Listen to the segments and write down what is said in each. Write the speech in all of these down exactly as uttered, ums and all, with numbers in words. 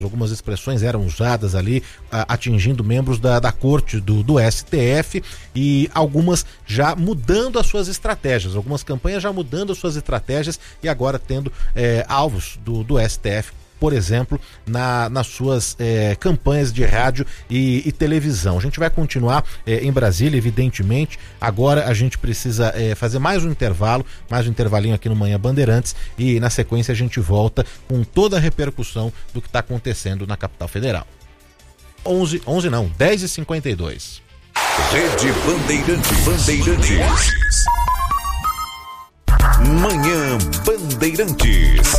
Algumas expressões eram usadas ali, atingindo membros da, da corte do, do S T F, e algumas já mudando as suas estratégias, algumas campanhas já mudando as suas estratégias e agora tendo é, alvos do, do S T F, por exemplo, na, nas suas é, campanhas de rádio e, e televisão. A gente vai continuar é, em Brasília, evidentemente. Agora a gente precisa é, fazer mais um intervalo, mais um intervalinho aqui no Manhã Bandeirantes, e na sequência a gente volta com toda a repercussão do que está acontecendo na capital federal. onze, onze não, dez e cinquenta e dois. Rede Bandeirantes. Bandeirantes. Manhã Bandeirantes.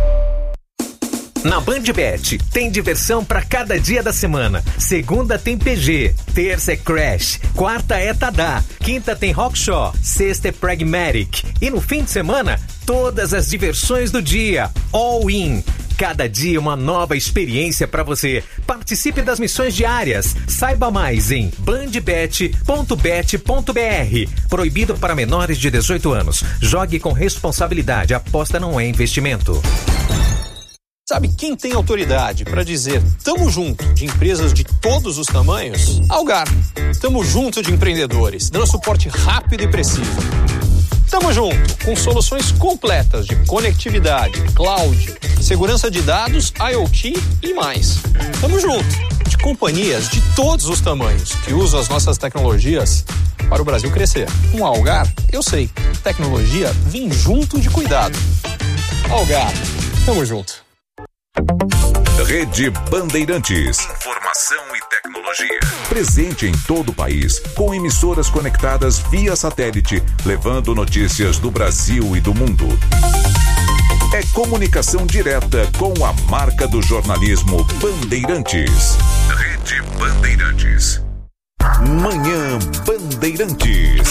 Na BandBet, tem diversão para cada dia da semana. Segunda tem P G, terça é Crash, quarta é Tadá, quinta tem Rockshaw, sexta é Pragmatic. E no fim de semana, todas as diversões do dia. All in. Cada dia uma nova experiência para você. Participe das missões diárias. Saiba mais em bandbet ponto bet ponto br. Proibido para menores de dezoito anos. Jogue com responsabilidade. Aposta não é investimento. Sabe quem tem autoridade para dizer tamo junto de empresas de todos os tamanhos? Algar. Tamo junto de empreendedores, dando suporte rápido e preciso. Tamo junto com soluções completas de conectividade, cloud, segurança de dados, IoT e mais. Tamo junto de companhias de todos os tamanhos que usam as nossas tecnologias para o Brasil crescer. Com a Algar, eu sei, tecnologia vem junto de cuidado. Algar, tamo junto. Rede Bandeirantes. Informação e tecnologia. Presente em todo o país, com emissoras conectadas via satélite, levando notícias do Brasil e do mundo. É comunicação direta com a marca do jornalismo Bandeirantes. Rede Bandeirantes. Manhã Bandeirantes.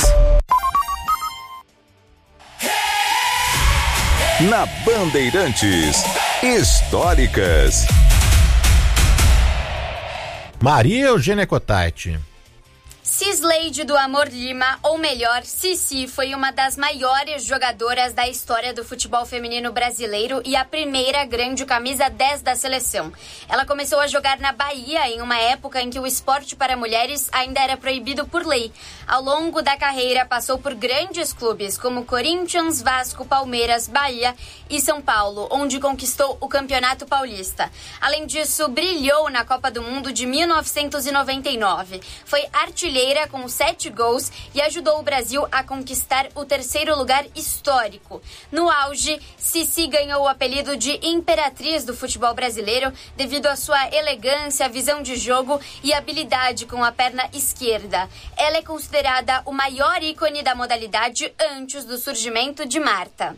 Na Bandeirantes, históricas. Maria Eugênia Cotati. Cisleide do Amor Lima, ou melhor, Cici, foi uma das maiores jogadoras da história do futebol feminino brasileiro e a primeira grande camisa dez da seleção. Ela começou a jogar na Bahia em uma época em que o esporte para mulheres ainda era proibido por lei. Ao longo da carreira, passou por grandes clubes como Corinthians, Vasco, Palmeiras, Bahia e São Paulo, onde conquistou o Campeonato Paulista. Além disso, brilhou na Copa do Mundo de mil novecentos e noventa e nove. Foi artilheira com sete gols e ajudou o Brasil a conquistar o terceiro lugar histórico. No auge, Cici ganhou o apelido de Imperatriz do futebol brasileiro devido à sua elegância, visão de jogo e habilidade com a perna esquerda. Ela é considerada o maior ícone da modalidade antes do surgimento de Marta.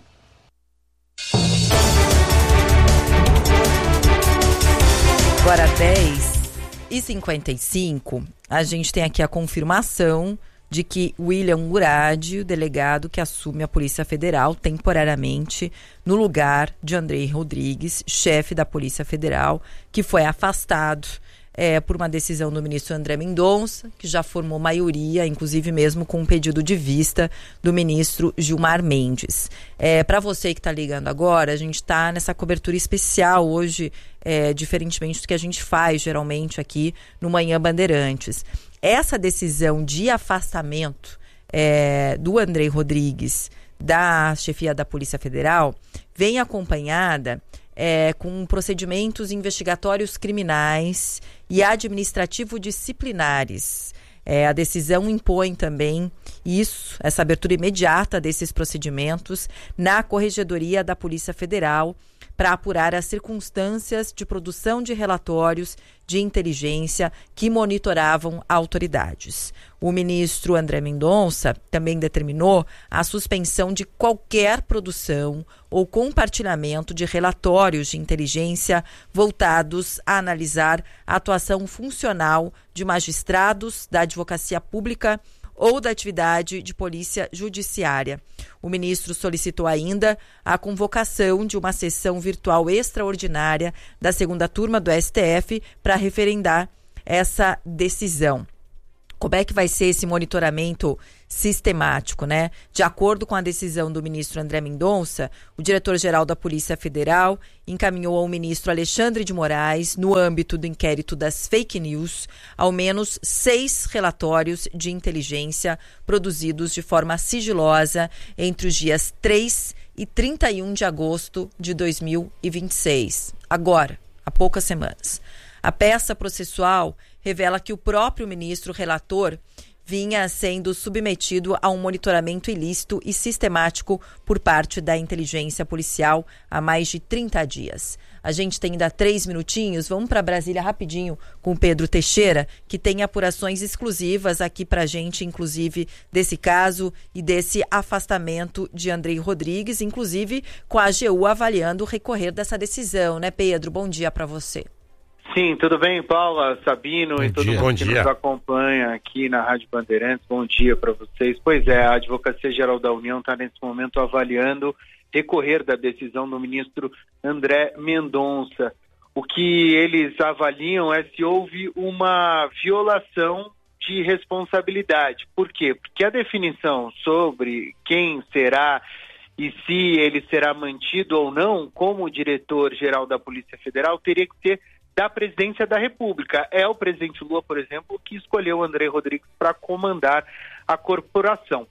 Agora dez e cinquenta e cinco, a gente tem aqui a confirmação de que William Murad, o delegado que assume a Polícia Federal temporariamente no lugar de Andrei Rodrigues, chefe da Polícia Federal, que foi afastado é, por uma decisão do ministro André Mendonça, que já formou maioria, inclusive mesmo com um pedido de vista do ministro Gilmar Mendes. É, para você que está ligando agora, a gente está nessa cobertura especial hoje, é, diferentemente do que a gente faz geralmente aqui no Manhã Bandeirantes. Essa decisão de afastamento é, do Andrei Rodrigues da chefia da Polícia Federal vem acompanhada é, com procedimentos investigatórios criminais e administrativo-disciplinares. É, a decisão impõe também isso, essa abertura imediata desses procedimentos na Corregedoria da Polícia Federal para apurar as circunstâncias de produção de relatórios de inteligência que monitoravam autoridades. O ministro André Mendonça também determinou a suspensão de qualquer produção ou compartilhamento de relatórios de inteligência voltados a analisar a atuação funcional de magistrados da advocacia pública ou da atividade de polícia judiciária. O ministro solicitou ainda a convocação de uma sessão virtual extraordinária da segunda turma do S T F para referendar essa decisão. Como é que vai ser esse monitoramento sistemático, né? De acordo com a decisão do ministro André Mendonça, o diretor-geral da Polícia Federal encaminhou ao ministro Alexandre de Moraes, no âmbito do inquérito das fake news, ao menos seis relatórios de inteligência produzidos de forma sigilosa entre os dias três e trinta e um de agosto de dois mil e vinte e seis. Agora, há poucas semanas. A peça processual revela que o próprio ministro relator vinha sendo submetido a um monitoramento ilícito e sistemático por parte da inteligência policial há mais de trinta dias. A gente tem ainda três minutinhos, vamos para Brasília rapidinho com o Pedro Teixeira, que tem apurações exclusivas aqui para a gente, inclusive desse caso e desse afastamento de Andrei Rodrigues, inclusive com a A G U avaliando o recorrer dessa decisão, né, Pedro? Bom dia para você. Sim, tudo bem, Paula, Sabino Bom e todo dia. mundo Bom que dia. nos acompanha aqui na Rádio Bandeirantes. Bom dia para vocês. Pois é, a Advocacia Geral da União está nesse momento avaliando recorrer da decisão do ministro André Mendonça. O que eles avaliam é se houve uma violação de responsabilidade. Por quê? Porque a definição sobre quem será e se ele será mantido ou não como diretor-geral da Polícia Federal teria que ser da Presidência da República. É o presidente Lula, por exemplo, que escolheu André Rodrigues para comandar a corporação.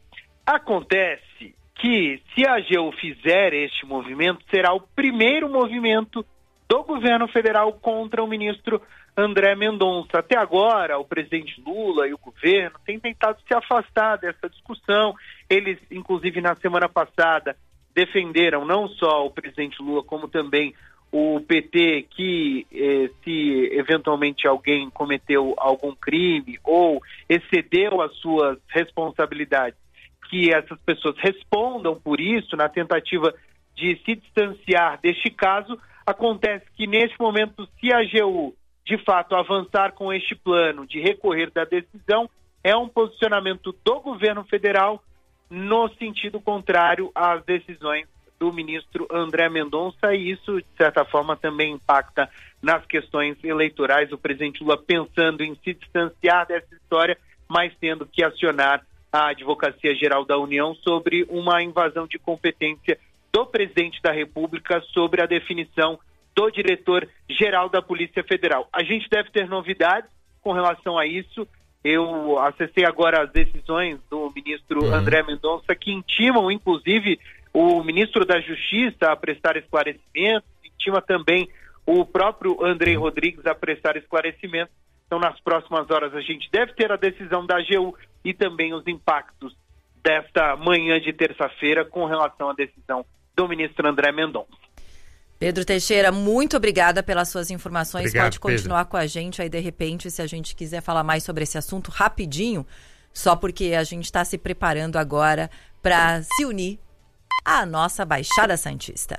Acontece que, se a A G U fizer este movimento, será o primeiro movimento do governo federal contra o ministro André Mendonça. Até agora, o presidente Lula e o governo têm tentado se afastar dessa discussão. Eles, inclusive, na semana passada, defenderam não só o presidente Lula, como também o P T, que eh, se eventualmente alguém cometeu algum crime ou excedeu as suas responsabilidades, que essas pessoas respondam por isso na tentativa de se distanciar deste caso. Acontece que, neste momento, se a A G U, de fato, avançar com este plano de recorrer da decisão, é um posicionamento do governo federal no sentido contrário às decisões do ministro André Mendonça, e isso, de certa forma, também impacta nas questões eleitorais. O presidente Lula pensando em se distanciar dessa história, mas tendo que acionar a Advocacia Geral da União sobre uma invasão de competência do presidente da República sobre a definição do diretor-geral da Polícia Federal. A gente deve ter novidades com relação a isso. Eu acessei agora as decisões do ministro uhum. André Mendonça, que intimam, inclusive, o ministro da Justiça a prestar esclarecimentos, intima também o próprio Andrei Rodrigues a prestar esclarecimentos. Então, nas próximas horas, a gente deve ter a decisão da A G U e também os impactos desta manhã de terça-feira com relação à decisão do ministro André Mendonça. Pedro Teixeira, muito obrigada pelas suas informações. Obrigado, Pode continuar Pedro. com a gente aí, de repente, se a gente quiser falar mais sobre esse assunto rapidinho, só porque a gente está se preparando agora para se unir à nossa Baixada Santista.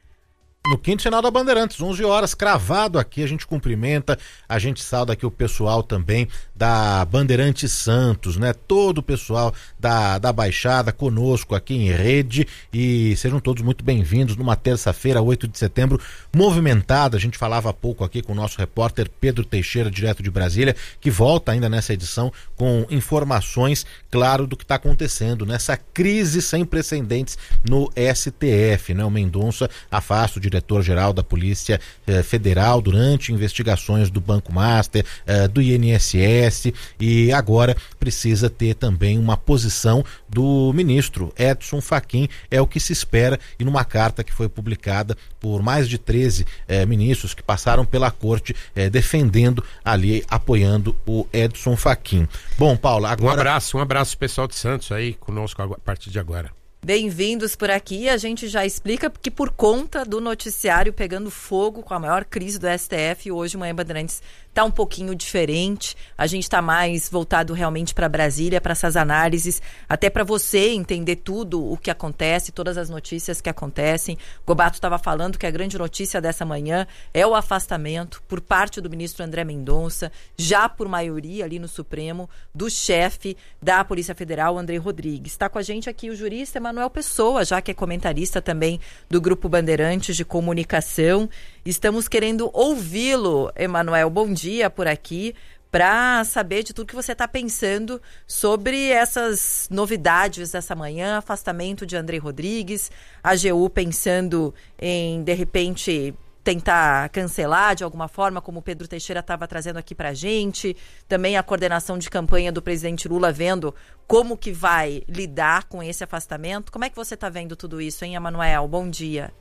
No quinto sinal da Bandeirantes, onze horas, cravado aqui, a gente cumprimenta, a gente sauda aqui o pessoal também da Bandeirantes Santos, né? Todo o pessoal da, da Baixada conosco aqui em rede, e sejam todos muito bem-vindos numa terça-feira, oito de setembro, movimentada. A gente falava há pouco aqui com o nosso repórter Pedro Teixeira, direto de Brasília, que volta ainda nessa edição com informações, claro, do que está acontecendo nessa crise sem precedentes no S T F, né? O Mendonça afasta o diretor-geral da Polícia eh, Federal durante investigações do Banco Master, eh, do I N S S, e agora precisa ter também uma posição do ministro Edson Fachin, é o que se espera, e numa carta que foi publicada por mais de treze eh, ministros que passaram pela corte eh, defendendo ali, apoiando o Edson Fachin. Bom, Paula, agora... Um abraço, um abraço pessoal de Santos aí conosco a partir de agora. Bem-vindos por aqui. A gente já explica que, por conta do noticiário pegando fogo com a maior crise do S T F, hoje o Manhã Bandeirantes está um pouquinho diferente. A gente está mais voltado realmente para Brasília, para essas análises, até para você entender tudo o que acontece, todas as notícias que acontecem. Gobato estava falando que a grande notícia dessa manhã é o afastamento por parte do ministro André Mendonça, já por maioria ali no Supremo, do chefe da Polícia Federal, Andrei Rodrigues. Está com a gente aqui o jurista Emanuel Pessoa, já que é comentarista também do Grupo Bandeirantes de Comunicação. Estamos querendo ouvi-lo, Emanuel. Bom dia por aqui. para saber de tudo que você está pensando sobre essas novidades dessa manhã, afastamento de André Rodrigues, a G U pensando em, de repente, tentar cancelar de alguma forma, como o Pedro Teixeira estava trazendo aqui para a gente, também a coordenação de campanha do presidente Lula vendo como que vai lidar com esse afastamento. Como é que você está vendo tudo isso, hein, Emanuel? Bom dia.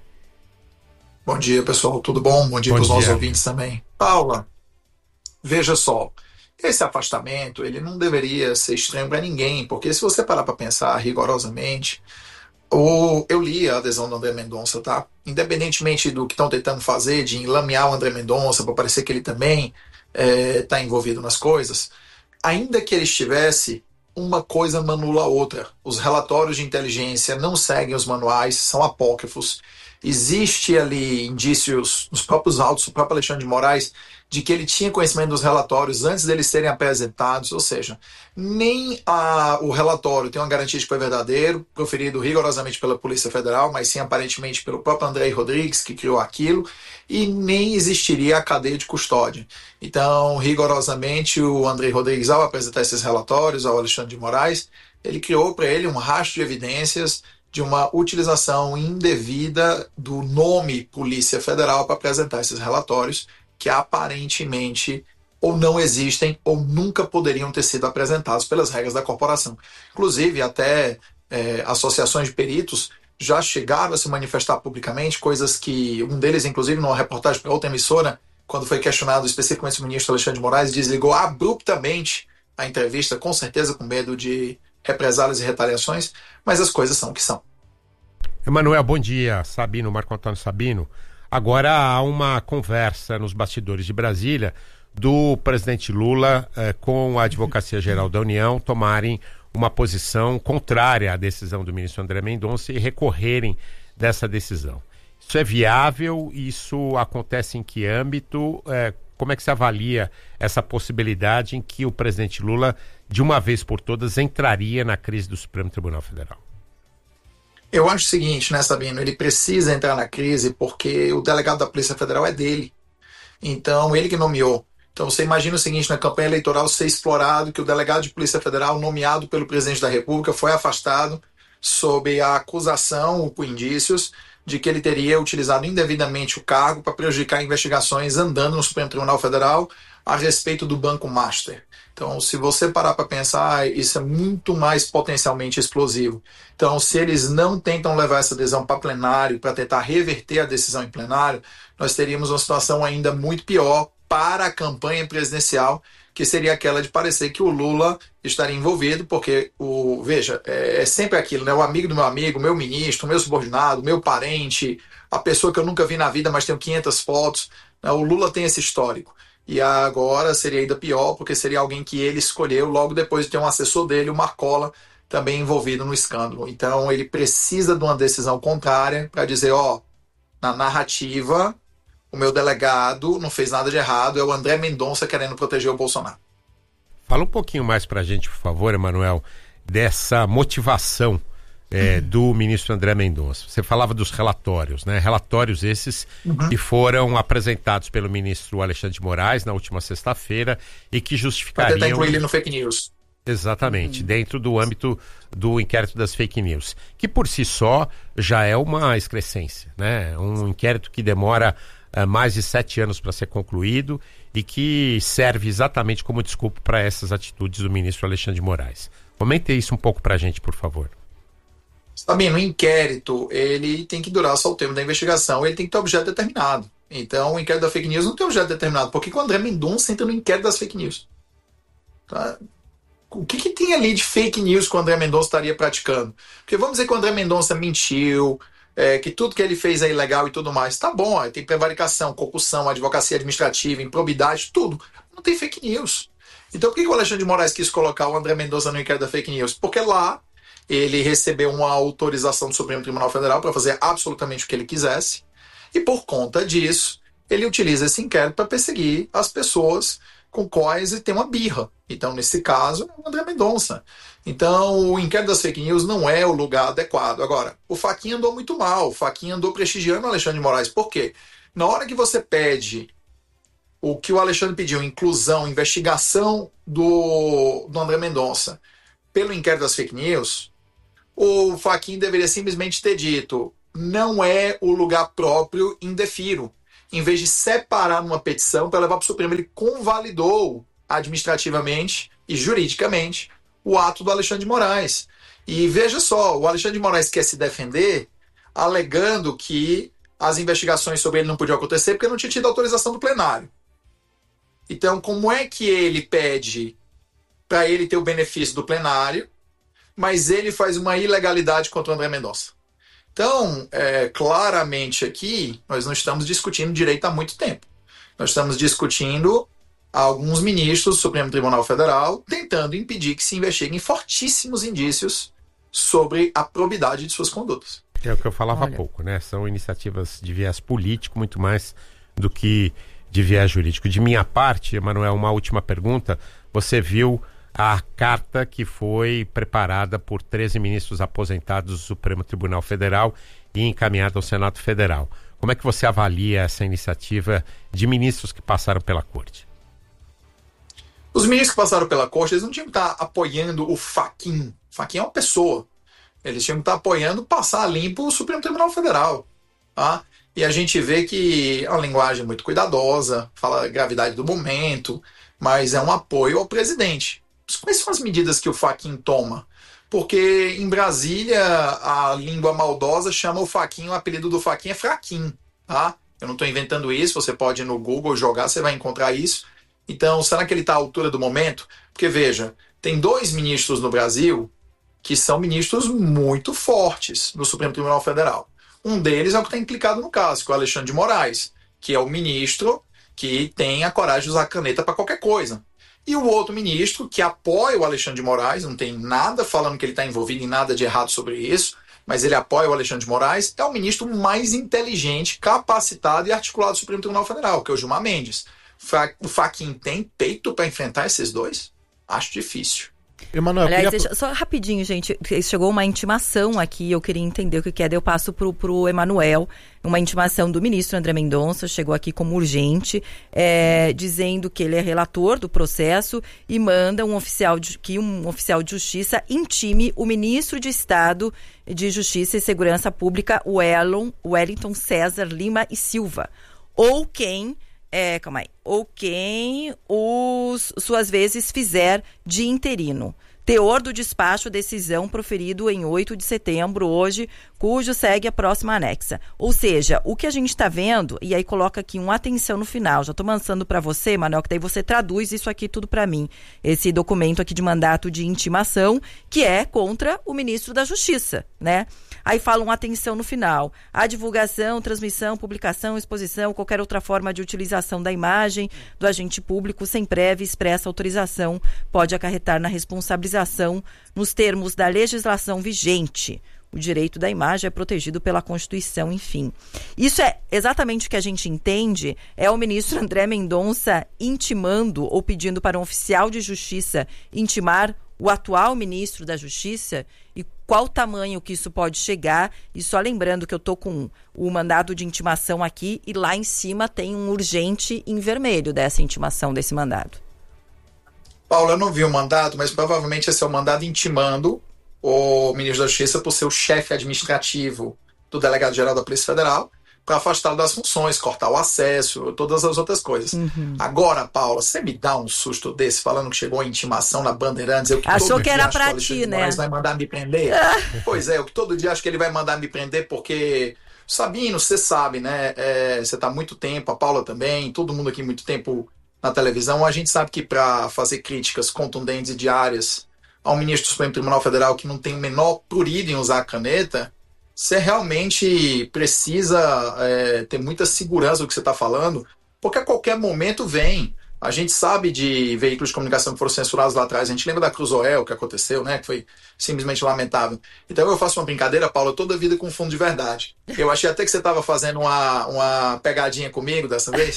Bom dia, pessoal. Tudo bom? Bom dia para os nossos ouvintes também. Paula, veja só, esse afastamento ele não deveria ser estranho para ninguém, porque se você parar para pensar rigorosamente, o, eu li a adesão do André Mendonça, tá? Independentemente do que estão tentando fazer, de enlamear o André Mendonça para parecer que ele também está é, envolvido nas coisas, ainda que ele estivesse, uma coisa não anula a outra. Os relatórios de inteligência não seguem os manuais, são apócrifos. Existe ali indícios nos próprios autos do próprio Alexandre de Moraes de que ele tinha conhecimento dos relatórios antes deles serem apresentados, ou seja, nem a, o relatório tem uma garantia de que foi verdadeiro, proferido rigorosamente pela Polícia Federal, mas sim aparentemente pelo próprio André Rodrigues, que criou aquilo, e nem existiria a cadeia de custódia. Então, rigorosamente, o André Rodrigues, ao apresentar esses relatórios ao Alexandre de Moraes, ele criou para ele um rastro de evidências de uma utilização indevida do nome Polícia Federal para apresentar esses relatórios, que aparentemente ou não existem ou nunca poderiam ter sido apresentados pelas regras da corporação. Inclusive, até é, associações de peritos já chegaram a se manifestar publicamente, coisas que um deles, inclusive, numa reportagem para outra emissora, quando foi questionado especificamente o ministro Alexandre de Moraes, desligou abruptamente a entrevista, com certeza com medo de represálias e retaliações, mas as coisas são o que são. Emanuel, bom dia. Sabino, Marco Antônio Sabino. Agora há uma conversa nos bastidores de Brasília do presidente Lula eh, com a Advocacia Geral da União tomarem uma posição contrária à decisão do ministro André Mendonça e recorrerem dessa decisão. Isso é viável? Isso acontece em que âmbito? Eh, como é que se avalia essa possibilidade em que o presidente Lula, de uma vez por todas, entraria na crise do Supremo Tribunal Federal? Eu acho o seguinte, né, Sabino? Ele precisa entrar na crise porque o delegado da Polícia Federal é dele. Então, ele que nomeou. Então, você imagina o seguinte, na campanha eleitoral ser explorado que o delegado de Polícia Federal, nomeado pelo presidente da República, foi afastado sob a acusação, por indícios, de que ele teria utilizado indevidamente o cargo para prejudicar investigações andando no Supremo Tribunal Federal a respeito do Banco Master. Então, se você parar para pensar, isso é muito mais potencialmente explosivo. Então, se eles não tentam levar essa decisão para plenário, para tentar reverter a decisão em plenário, nós teríamos uma situação ainda muito pior para a campanha presidencial, que seria aquela de parecer que o Lula estaria envolvido, porque, o veja, é, é sempre aquilo, né? O amigo do meu amigo, meu ministro, meu subordinado, meu parente, a pessoa que eu nunca vi na vida, mas tenho quinhentas fotos, né? O Lula tem esse histórico. E agora seria ainda pior, porque seria alguém que ele escolheu logo depois de ter um assessor dele, o Marcola, também envolvido no escândalo. Então ele precisa de uma decisão contrária para dizer, ó, na narrativa, o meu delegado não fez nada de errado, é o André Mendonça querendo proteger o Bolsonaro. Fala um pouquinho mais pra gente, por favor, Emanuel, dessa motivação É, do ministro André Mendonça. Você falava dos relatórios, né? Relatórios esses uhum. que foram apresentados pelo ministro Alexandre de Moraes na última sexta-feira e que justificariam... Para tentar incluir ele no fake news. Exatamente, uhum. dentro do âmbito do inquérito das fake news, que por si só já é uma excrescência, né? Um inquérito que demora uh, mais de sete anos para ser concluído e que serve exatamente como desculpa para essas atitudes do ministro Alexandre de Moraes. Comente isso um pouco para a gente, por favor. Sabino, o inquérito, ele tem que durar só o tempo da investigação, ele tem que ter objeto determinado. Então, o inquérito da fake news não tem objeto determinado. Por que o André Mendonça entra no inquérito das fake news? Tá? O que, que tem ali de fake news que o André Mendonça estaria praticando? Porque vamos dizer que o André Mendonça mentiu, é, que tudo que ele fez é ilegal e tudo mais. Tá bom, ó, tem prevaricação, concussão, advocacia administrativa, improbidade, tudo. Não tem fake news. Então, por que o Alexandre de Moraes quis colocar o André Mendonça no inquérito da fake news? Porque lá ele recebeu uma autorização do Supremo Tribunal Federal para fazer absolutamente o que ele quisesse, e por conta disso, ele utiliza esse inquérito para perseguir as pessoas com quais ele tem uma birra. Então, nesse caso, é o André Mendonça. Então, o inquérito das fake news não é o lugar adequado. Agora, o Fachin andou muito mal, o Fachin andou prestigiando o Alexandre de Moraes. Por quê? Na hora que você pede o que o Alexandre pediu, inclusão, investigação do, do André Mendonça pelo inquérito das fake news, o Fachin deveria simplesmente ter dito, não é o lugar próprio, indefiro. Em vez de separar numa petição para levar para o Supremo, ele convalidou administrativamente e juridicamente o ato do Alexandre de Moraes. E veja só, o Alexandre de Moraes quer se defender alegando que as investigações sobre ele não podiam acontecer porque não tinha tido autorização do plenário. Então, como é que ele pede para ele ter o benefício do plenário, mas ele faz uma ilegalidade contra o André Mendonça? Então, é, claramente aqui, nós não estamos discutindo direito há muito tempo. Nós estamos discutindo alguns ministros do Supremo Tribunal Federal tentando impedir que se investiguem fortíssimos indícios sobre a probidade de suas condutas. É o que eu falava Olha. há pouco, né? São iniciativas de viés político muito mais do que de viés jurídico. De minha parte, Emanuel, uma última pergunta. Você viu a carta que foi preparada por treze ministros aposentados do Supremo Tribunal Federal e encaminhada ao Senado Federal. Como é que você avalia essa iniciativa de ministros que passaram pela Corte? Os ministros que passaram pela Corte, eles não tinham que estar apoiando o Fachin. Fachin é uma pessoa. Eles tinham que estar apoiando passar limpo o Supremo Tribunal Federal. Tá? E a gente vê que é uma linguagem muito cuidadosa, fala a gravidade do momento, mas é um apoio ao presidente. Quais são as medidas que o Fachin toma? Porque em Brasília a língua maldosa chama o Fachin, o apelido do Fachin é Fraquinho. Tá? Eu não estou inventando isso, você pode ir no Google jogar, você vai encontrar isso. Então, será que ele está à altura do momento? Porque, veja, tem dois ministros no Brasil que são ministros muito fortes no Supremo Tribunal Federal. Um deles é o que está implicado no caso, que é o Alexandre de Moraes, que é o ministro que tem a coragem de usar caneta para qualquer coisa. E o outro ministro que apoia o Alexandre de Moraes, não tem nada falando que ele está envolvido em nada de errado sobre isso, mas ele apoia o Alexandre de Moraes, é o ministro mais inteligente, capacitado e articulado do Supremo Tribunal Federal, que é o Gilmar Mendes. O Fachin tem peito para enfrentar esses dois? Acho difícil. Emanuel, Aliás, queria... deixa, só rapidinho, gente, chegou uma intimação aqui, eu queria entender o que é, daí eu passo pro, pro Emanuel, uma intimação do ministro André Mendonça, chegou aqui como urgente, é, dizendo que ele é relator do processo e manda um oficial de, que um oficial de justiça intime o ministro de Estado de Justiça e Segurança Pública, Wellon, Wellington César Lima e Silva, ou quem... É, calma aí. Ou quem os, suas vezes fizer de interino. Teor do despacho, decisão proferido em oito de setembro, hoje, cujo segue a próxima anexa. Ou seja, o que a gente está vendo, e aí coloca aqui um atenção no final, já estou mandando para você, Manuel, que daí você traduz isso aqui tudo para mim, esse documento aqui de mandato de intimação, que é contra o ministro da Justiça, né? Aí fala um atenção no final. A divulgação, transmissão, publicação, exposição, qualquer outra forma de utilização da imagem do agente público sem prévia e expressa autorização pode acarretar na responsabilização nos termos da legislação vigente. O direito da imagem é protegido pela Constituição, enfim. Isso é exatamente o que a gente entende, é o ministro André Mendonça intimando ou pedindo para um oficial de justiça intimar o atual ministro da Justiça e qual tamanho que isso pode chegar. E só lembrando que eu estou com o mandado de intimação aqui e lá em cima tem um urgente em vermelho dessa intimação, desse mandado. Paulo, eu não vi o mandado, mas provavelmente esse é o mandado intimando o ministro da Justiça por ser o chefe administrativo do delegado-geral da Polícia Federal para afastá-lo das funções, cortar o acesso, todas as outras coisas. Uhum. Agora, Paula, você me dá um susto desse falando que chegou a intimação na Bandeirantes? Eu que Achou todo que era pra ti, né? Moraes vai mandar me prender? Pois é, eu que todo dia acho que ele vai mandar me prender porque... Sabino, você sabe, né? É, você está há muito tempo, a Paula também, todo mundo aqui muito tempo na televisão. A gente sabe que para fazer críticas contundentes e diárias ao ministro do Supremo Tribunal Federal que não tem o menor prurido em usar a caneta, você realmente precisa é, ter muita segurança do que você está falando, porque a qualquer momento vem. A gente sabe de veículos de comunicação que foram censurados lá atrás, a gente lembra da Cruzoé, o que aconteceu, né? Que foi simplesmente lamentável. Então eu faço uma brincadeira, Paula, toda a vida com fundo de verdade. Eu achei até que você estava fazendo uma, uma pegadinha comigo dessa vez.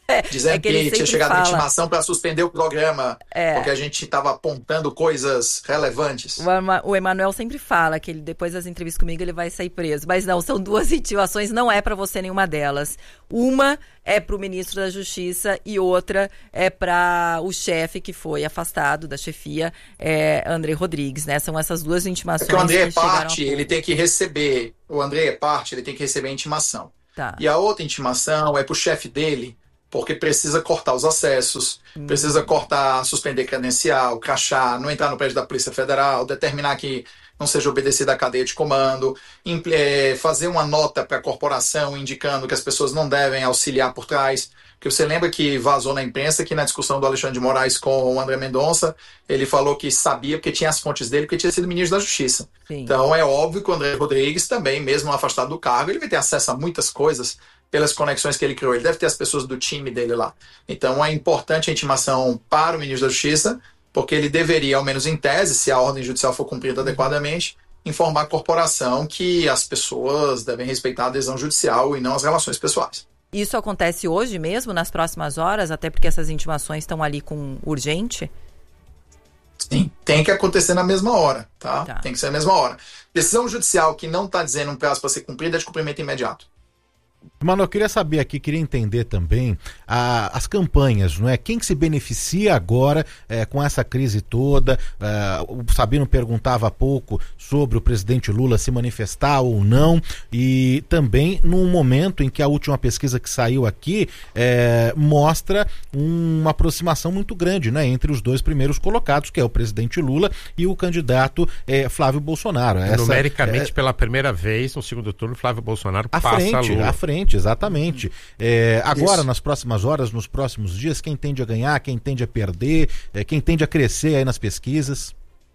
dizendo é que, que tinha chegado fala... a intimação para suspender o programa, é. porque a gente estava apontando coisas relevantes. O Emanuel sempre fala que ele, depois das entrevistas comigo ele vai sair preso, mas não, são duas intimações, não é para você nenhuma delas. Uma é para o ministro da Justiça e outra é para o chefe que foi afastado da chefia, é, André Rodrigues, né? São essas duas intimações. É que o André é parte, ele tem que receber, o André é parte, ele tem que receber a intimação. Tá. E a outra intimação é para o chefe dele, porque precisa cortar os acessos, hum. precisa cortar, suspender credencial, crachá, não entrar no prédio da Polícia Federal, determinar que não seja obedecida a cadeia de comando, é, fazer uma nota para a corporação indicando que as pessoas não devem auxiliar por trás. Porque você lembra que vazou na imprensa que na discussão do Alexandre de Moraes com o André Mendonça, ele falou que sabia porque tinha as fontes dele, porque tinha sido ministro da Justiça. Sim. Então é óbvio que o André Rodrigues também, mesmo afastado do cargo, ele vai ter acesso a muitas coisas pelas conexões que ele criou. Ele deve ter as pessoas do time dele lá. Então é importante a intimação para o ministro da Justiça, porque ele deveria, ao menos em tese, se a ordem judicial for cumprida adequadamente, informar a corporação que as pessoas devem respeitar a adesão judicial e não as relações pessoais. Isso acontece hoje mesmo, nas próximas horas, até porque essas intimações estão ali com urgente? Sim, tem que acontecer na mesma hora, tá? tá. Tem que ser na mesma hora. Decisão judicial que não está dizendo um prazo para ser cumprida é de cumprimento imediato. Mano, eu queria saber aqui, queria entender também a, as campanhas, não é? Quem que se beneficia agora é, com essa crise toda? É, o Sabino perguntava há pouco sobre o presidente Lula se manifestar ou não, e também num momento em que a última pesquisa que saiu aqui é, mostra uma aproximação muito grande, né, entre os dois primeiros colocados, que é o presidente Lula e o candidato é, Flávio Bolsonaro. Essa, Numericamente, é, pela primeira vez, no segundo turno, Flávio Bolsonaro à passa frente, Lula. À frente. Exatamente. É, agora, Isso. nas próximas horas, nos próximos dias, quem tende a ganhar, quem tende a perder, é, quem tende a crescer aí nas pesquisas?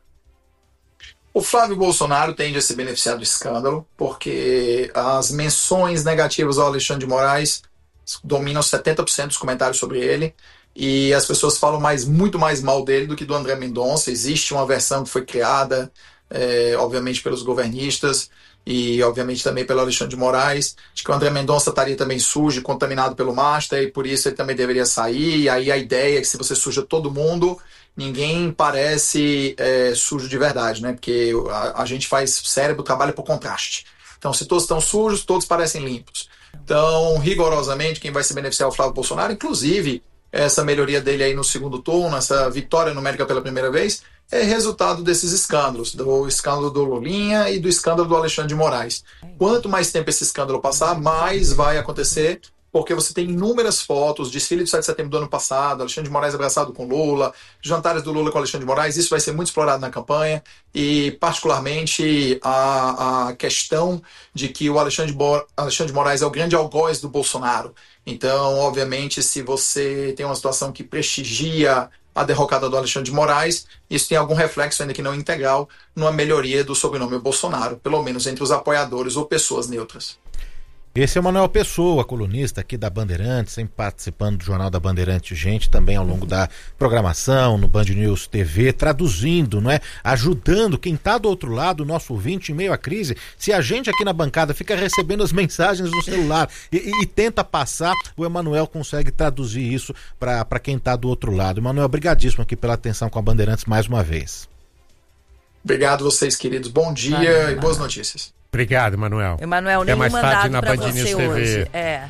O Flávio Bolsonaro tende a se beneficiar do escândalo, porque as menções negativas ao Alexandre de Moraes dominam setenta por cento dos comentários sobre ele, e as pessoas falam mais, muito mais mal dele do que do André Mendonça. Existe uma versão que foi criada, é, obviamente, pelos governistas, e obviamente também pelo Alexandre de Moraes, de que o André Mendonça estaria também sujo, contaminado pelo Master, e por isso ele também deveria sair. E aí a ideia é que se você suja todo mundo, ninguém parece é, sujo de verdade, né? Porque a, a gente faz, o cérebro trabalha por contraste. Então, se todos estão sujos, todos parecem limpos. Então, rigorosamente, quem vai se beneficiar é o Flávio Bolsonaro, inclusive essa melhoria dele aí no segundo turno, essa vitória numérica pela primeira vez, é resultado desses escândalos, do escândalo do Lulinha e do escândalo do Alexandre de Moraes. Quanto mais tempo esse escândalo passar, mais vai acontecer, porque você tem inúmeras fotos, desfile de sete de setembro do ano passado, Alexandre de Moraes abraçado com Lula, jantares do Lula com Alexandre de Moraes, isso vai ser muito explorado na campanha, e particularmente a, a questão de que o Alexandre de, Bo- Alexandre de Moraes é o grande algoz do Bolsonaro. Então, obviamente, se você tem uma situação que prestigia a derrocada do Alexandre de Moraes, isso tem algum reflexo, ainda que não integral, numa melhoria do sobrenome Bolsonaro, pelo menos entre os apoiadores ou pessoas neutras. Esse é o Manuel Pessoa, colunista aqui da Bandeirantes, sempre participando do Jornal da Bandeirantes, gente, também ao longo da programação, no Band News T V, traduzindo, não é? Ajudando quem está do outro lado, o nosso ouvinte, em meio à crise. Se a gente aqui na bancada fica recebendo as mensagens no celular e, e, e tenta passar, o Emanuel consegue traduzir isso para quem está do outro lado. Emanuel, obrigadíssimo aqui pela atenção com a Bandeirantes mais uma vez. Obrigado vocês, queridos. Bom dia Valeu, e boas notícias. Obrigado, Manuel. Emanuel, nenhum mais tarde mandado na pra Band você News T V. hoje. É.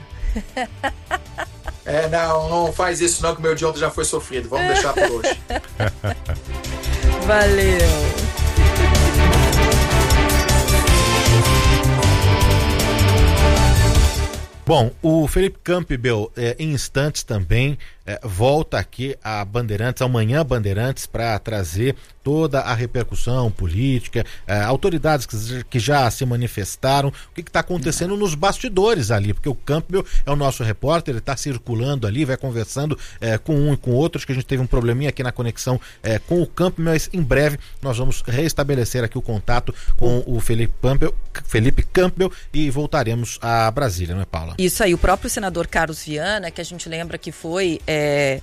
É, não, não faz isso não, que o meu dia ontem já foi sofrido. Vamos deixar por hoje. Valeu. Bom, o Felipe Campbell, é, em instantes também, é, volta aqui a Bandeirantes, amanhã Bandeirantes, para trazer toda a repercussão política, é, autoridades que, que já se manifestaram, o que está acontecendo nos bastidores ali, porque o Campbell é o nosso repórter, ele está circulando ali, vai conversando é, com um e com outro. Acho que a gente teve um probleminha aqui na conexão é, com o Campbell, mas em breve nós vamos restabelecer aqui o contato com o Felipe Campbell, Felipe Campbell e voltaremos a Brasília, não é, Paula? Isso aí, o próprio senador Carlos Viana, que a gente lembra que foi é,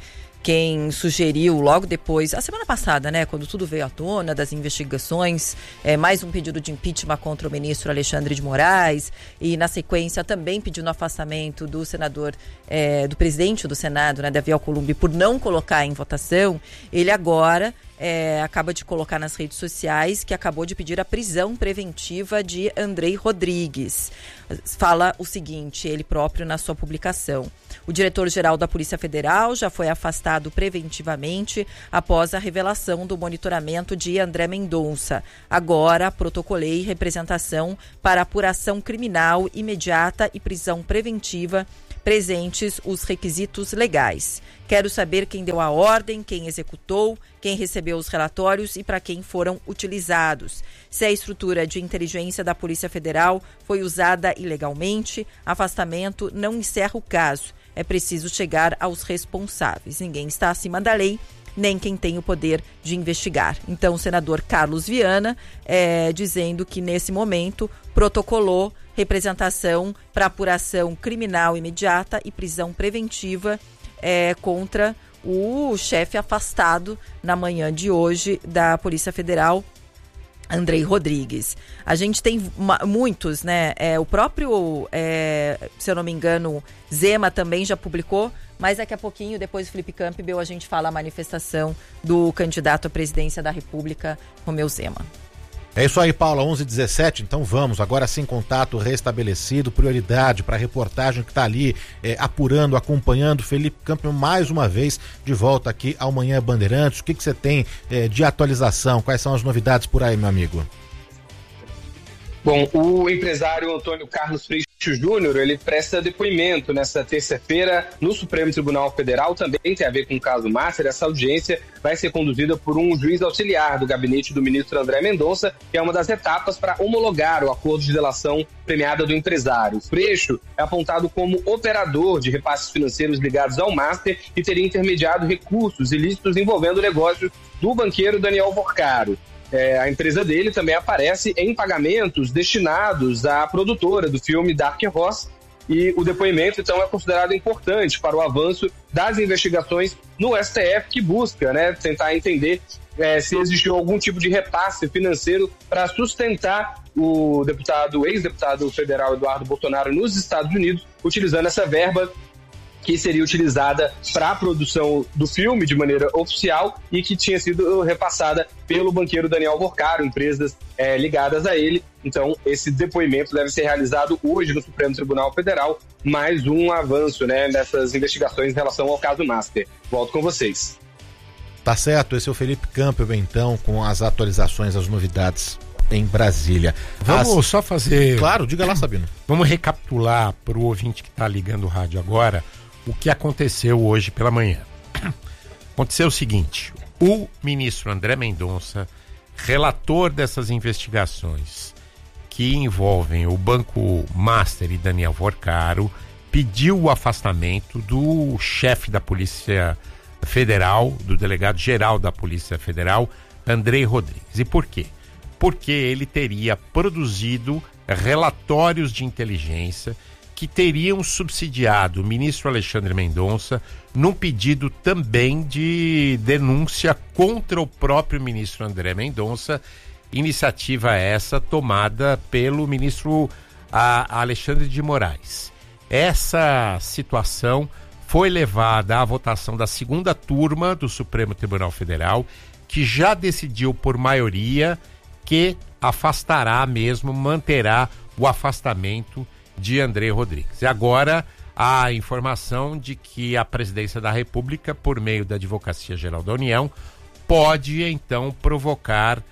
quem sugeriu logo depois, a semana passada, né, quando tudo veio à tona das investigações, é, mais um pedido de impeachment contra o ministro Alexandre de Moraes e, na sequência, também pedindo o afastamento do senador, é, do presidente do Senado, né, Davi Alcolumbre, por não colocar em votação, ele agora é, acaba de colocar nas redes sociais que acabou de pedir a prisão preventiva de Andrei Rodrigues. Fala o seguinte, ele próprio na sua publicação: o diretor-geral da Polícia Federal já foi afastado preventivamente após a revelação do monitoramento de André Mendonça. Agora, protocolei representação para apuração criminal imediata e prisão preventiva, presentes os requisitos legais. Quero saber quem deu a ordem, quem executou, quem recebeu os relatórios e para quem foram utilizados. Se a estrutura de inteligência da Polícia Federal foi usada ilegalmente, afastamento não encerra o caso. É preciso chegar aos responsáveis. Ninguém está acima da lei, nem quem tem o poder de investigar. Então, o senador Carlos Viana, é, dizendo que nesse momento protocolou representação para apuração criminal imediata e prisão preventiva é, contra o chefe afastado na manhã de hoje da Polícia Federal, Andrei Rodrigues. A gente tem uma, muitos, né? É, o próprio, é, se eu não me engano, Zema também já publicou, mas daqui a pouquinho, depois do Felipe Campbell, a gente fala a manifestação do candidato à presidência da República, Romeu Zema. É isso aí, Paula, onze e dezessete, então vamos, agora sim, contato restabelecido, prioridade para a reportagem que está ali é, apurando, acompanhando. Felipe Campbell mais uma vez de volta aqui ao Manhã Bandeirantes. O que que você tem é, de atualização? Quais são as novidades por aí, meu amigo? Bom, o empresário Antônio Carlos Freixo Júnior, ele presta depoimento nesta terça-feira no Supremo Tribunal Federal, também tem a ver com o caso Master. Essa audiência vai ser conduzida por um juiz auxiliar do gabinete do ministro André Mendonça, que é uma das etapas para homologar o acordo de delação premiada do empresário. Freixo é apontado como operador de repasses financeiros ligados ao Master e teria intermediado recursos ilícitos envolvendo o negócio do banqueiro Daniel Vorcaro. É, a empresa dele também aparece em pagamentos destinados à produtora do filme Dark Horse, e o depoimento, então, é considerado importante para o avanço das investigações no S T F, que busca, né, tentar entender é, se existiu algum tipo de repasse financeiro para sustentar o deputado, o ex-deputado federal Eduardo Bolsonaro nos Estados Unidos, utilizando essa verba que seria utilizada para a produção do filme de maneira oficial e que tinha sido repassada pelo banqueiro Daniel Vorcaro, empresas é, ligadas a ele. Então, esse depoimento deve ser realizado hoje no Supremo Tribunal Federal, mais um avanço, né, nessas investigações em relação ao caso Master. Volto com vocês. Tá certo, esse é o Felipe Campbell, então, com as atualizações, as novidades em Brasília. Vamos as... só fazer... Claro, diga lá, Sabino. Vamos recapitular para o ouvinte que está ligando o rádio agora o que aconteceu hoje pela manhã. Aconteceu o seguinte: o ministro André Mendonça, relator dessas investigações que envolvem o Banco Master e Daniel Vorcaro, pediu o afastamento do chefe da Polícia Federal, do delegado-geral da Polícia Federal, Andrei Rodrigues. E por quê? Porque ele teria produzido relatórios de inteligência que teriam subsidiado o ministro Alexandre Mendonça num pedido também de denúncia contra o próprio ministro André Mendonça, iniciativa essa tomada pelo ministro a, Alexandre de Moraes. Essa situação foi levada à votação da segunda turma do Supremo Tribunal Federal, que já decidiu por maioria que afastará mesmo, manterá o afastamento de Andrei Rodrigues. E agora há a informação de que a presidência da República, por meio da Advocacia Geral da União, pode então provocar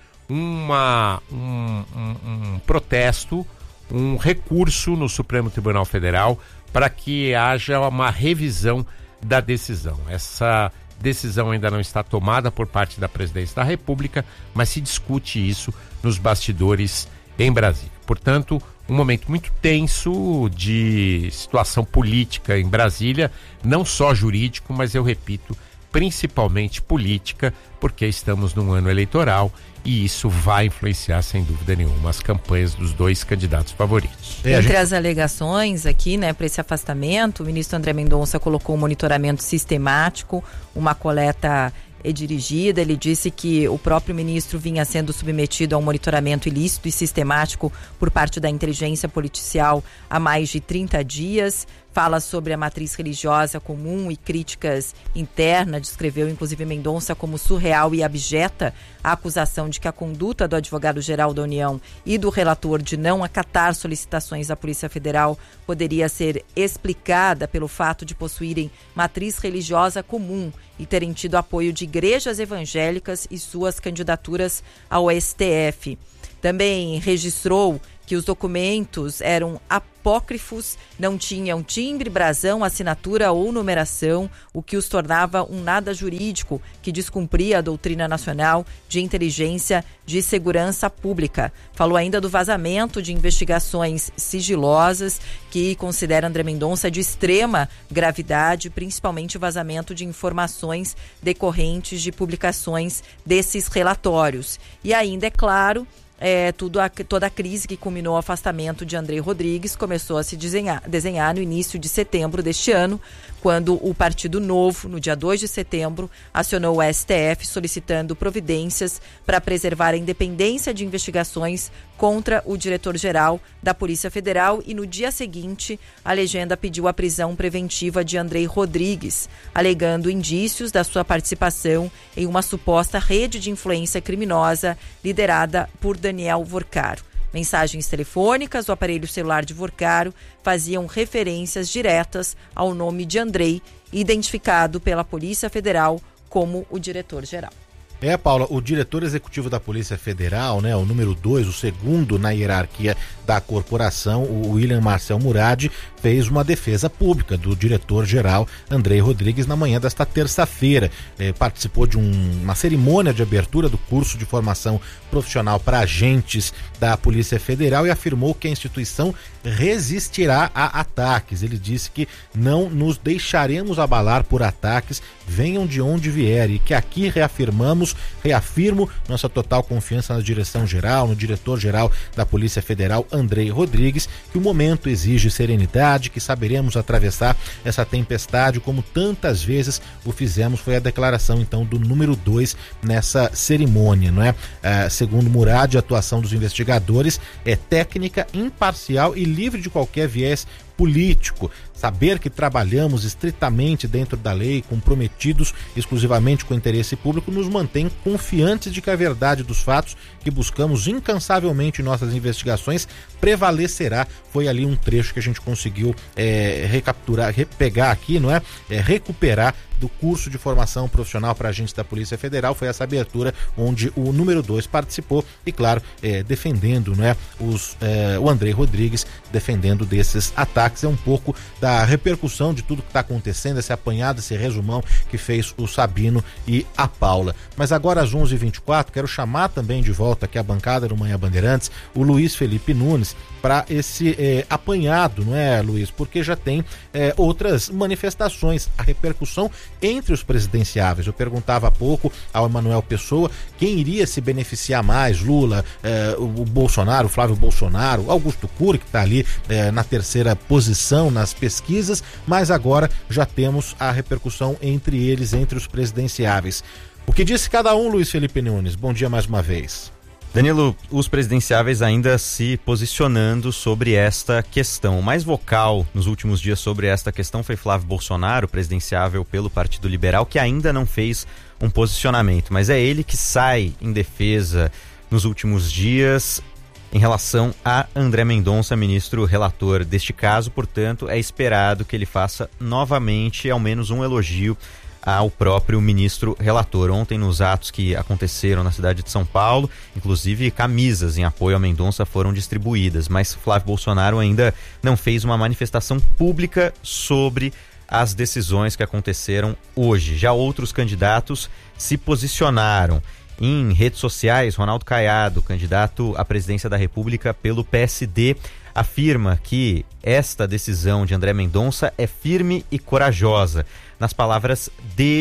uma, um, um, um protesto, um recurso no Supremo Tribunal Federal para que haja uma revisão da decisão. Essa decisão ainda não está tomada por parte da presidência da República, mas se discute isso nos bastidores em Brasília. Portanto, um momento muito tenso de situação política em Brasília, não só jurídico, mas eu repito, principalmente política, porque estamos num ano eleitoral e isso vai influenciar, sem dúvida nenhuma, as campanhas dos dois candidatos favoritos. É, Entre gente... as alegações aqui, né, para esse afastamento, o ministro André Mendonça colocou um monitoramento sistemático, uma coleta é dirigida. Ele disse que o próprio ministro vinha sendo submetido a um monitoramento ilícito e sistemático por parte da inteligência policial há mais de trinta dias. Fala sobre a matriz religiosa comum e críticas internas. Descreveu, inclusive, Mendonça como surreal e abjeta a acusação de que a conduta do advogado-geral da União e do relator de não acatar solicitações da Polícia Federal poderia ser explicada pelo fato de possuírem matriz religiosa comum e terem tido apoio de igrejas evangélicas e suas candidaturas ao S T F. Também registrou que os documentos eram apócrifos, não tinham timbre, brasão, assinatura ou numeração, o que os tornava um nada jurídico que descumpria a doutrina nacional de inteligência de segurança pública. Falou ainda do vazamento de investigações sigilosas, que considera André Mendonça de extrema gravidade, principalmente o vazamento de informações decorrentes de publicações desses relatórios. E ainda, é claro, É, tudo a, toda a crise que culminou o afastamento de André Rodrigues começou a se desenhar, desenhar no início de setembro deste ano, quando o Partido Novo, no dia dois de setembro, acionou o S T F solicitando providências para preservar a independência de investigações contra o diretor-geral da Polícia Federal, e no dia seguinte a legenda pediu a prisão preventiva de André Rodrigues, alegando indícios da sua participação em uma suposta rede de influência criminosa liderada por Daniel Vorcaro. Mensagens telefônicas do aparelho celular de Vorcaro faziam referências diretas ao nome de Andrei, identificado pela Polícia Federal como o diretor-geral. É, Paula, o diretor executivo da Polícia Federal, né, o número dois, o segundo na hierarquia da corporação, o William Marcel Murad, fez uma defesa pública do diretor-geral André Rodrigues na manhã desta terça-feira. Eh, participou de um, uma cerimônia de abertura do curso de formação profissional para agentes da Polícia Federal e afirmou que a instituição resistirá a ataques. Ele disse que não nos deixaremos abalar por ataques, venham de onde vier, e que aqui reafirmamos, reafirmo nossa total confiança na direção-geral, no diretor-geral da Polícia Federal, André Rodrigues, que o momento exige serenidade, que saberemos atravessar essa tempestade como tantas vezes o fizemos. Foi a declaração, então, do número dois nessa cerimônia, não é? Ah, segundo Murad, a atuação dos investigadores é técnica, imparcial e livre de qualquer viés político. Saber que trabalhamos estritamente dentro da lei, comprometidos exclusivamente com o interesse público, nos mantém confiantes de que a verdade dos fatos que buscamos incansavelmente em nossas investigações prevalecerá. Foi ali um trecho que a gente conseguiu é, recapturar, pegar aqui, não é? é? Recuperar do curso de formação profissional para agentes da Polícia Federal. Foi essa abertura onde o número dois participou e, claro, é, defendendo, não é? Os, é, o André Rodrigues defendendo desses ataques. É um pouco da a repercussão de tudo que está acontecendo, esse apanhado, esse resumão que fez o Sabino e a Paula. Mas agora às onze e vinte e quatro, quero chamar também de volta aqui a bancada do Manhã Bandeirantes, o Luiz Felipe Nunes, para esse eh, apanhado, não é, Luiz? Porque já tem eh, outras manifestações, a repercussão entre os presidenciáveis. Eu perguntava há pouco ao Emanuel Pessoa quem iria se beneficiar mais, Lula, eh, o Bolsonaro, o Flávio Bolsonaro, Augusto Cury, que está ali eh, na terceira posição nas pesquisas, mas agora já temos a repercussão entre eles, entre os presidenciáveis. O que disse cada um, Luiz Felipe Nunes? Bom dia mais uma vez. Danilo, os presidenciáveis ainda se posicionando sobre esta questão. O mais vocal nos últimos dias sobre esta questão foi Flávio Bolsonaro, presidenciável pelo Partido Liberal, que ainda não fez um posicionamento, mas é ele que sai em defesa nos últimos dias em relação a André Mendonça, ministro relator deste caso. Portanto, é esperado que ele faça novamente ao menos um elogio ao próprio ministro relator. Ontem, nos atos que aconteceram na cidade de São Paulo, inclusive camisas em apoio a Mendonça foram distribuídas, mas Flávio Bolsonaro ainda não fez uma manifestação pública sobre as decisões que aconteceram hoje. Já outros candidatos se posicionaram. Em redes sociais, Ronaldo Caiado, candidato à presidência da República pelo P S D, afirma que esta decisão de André Mendonça é firme e corajosa. Nas palavras dele,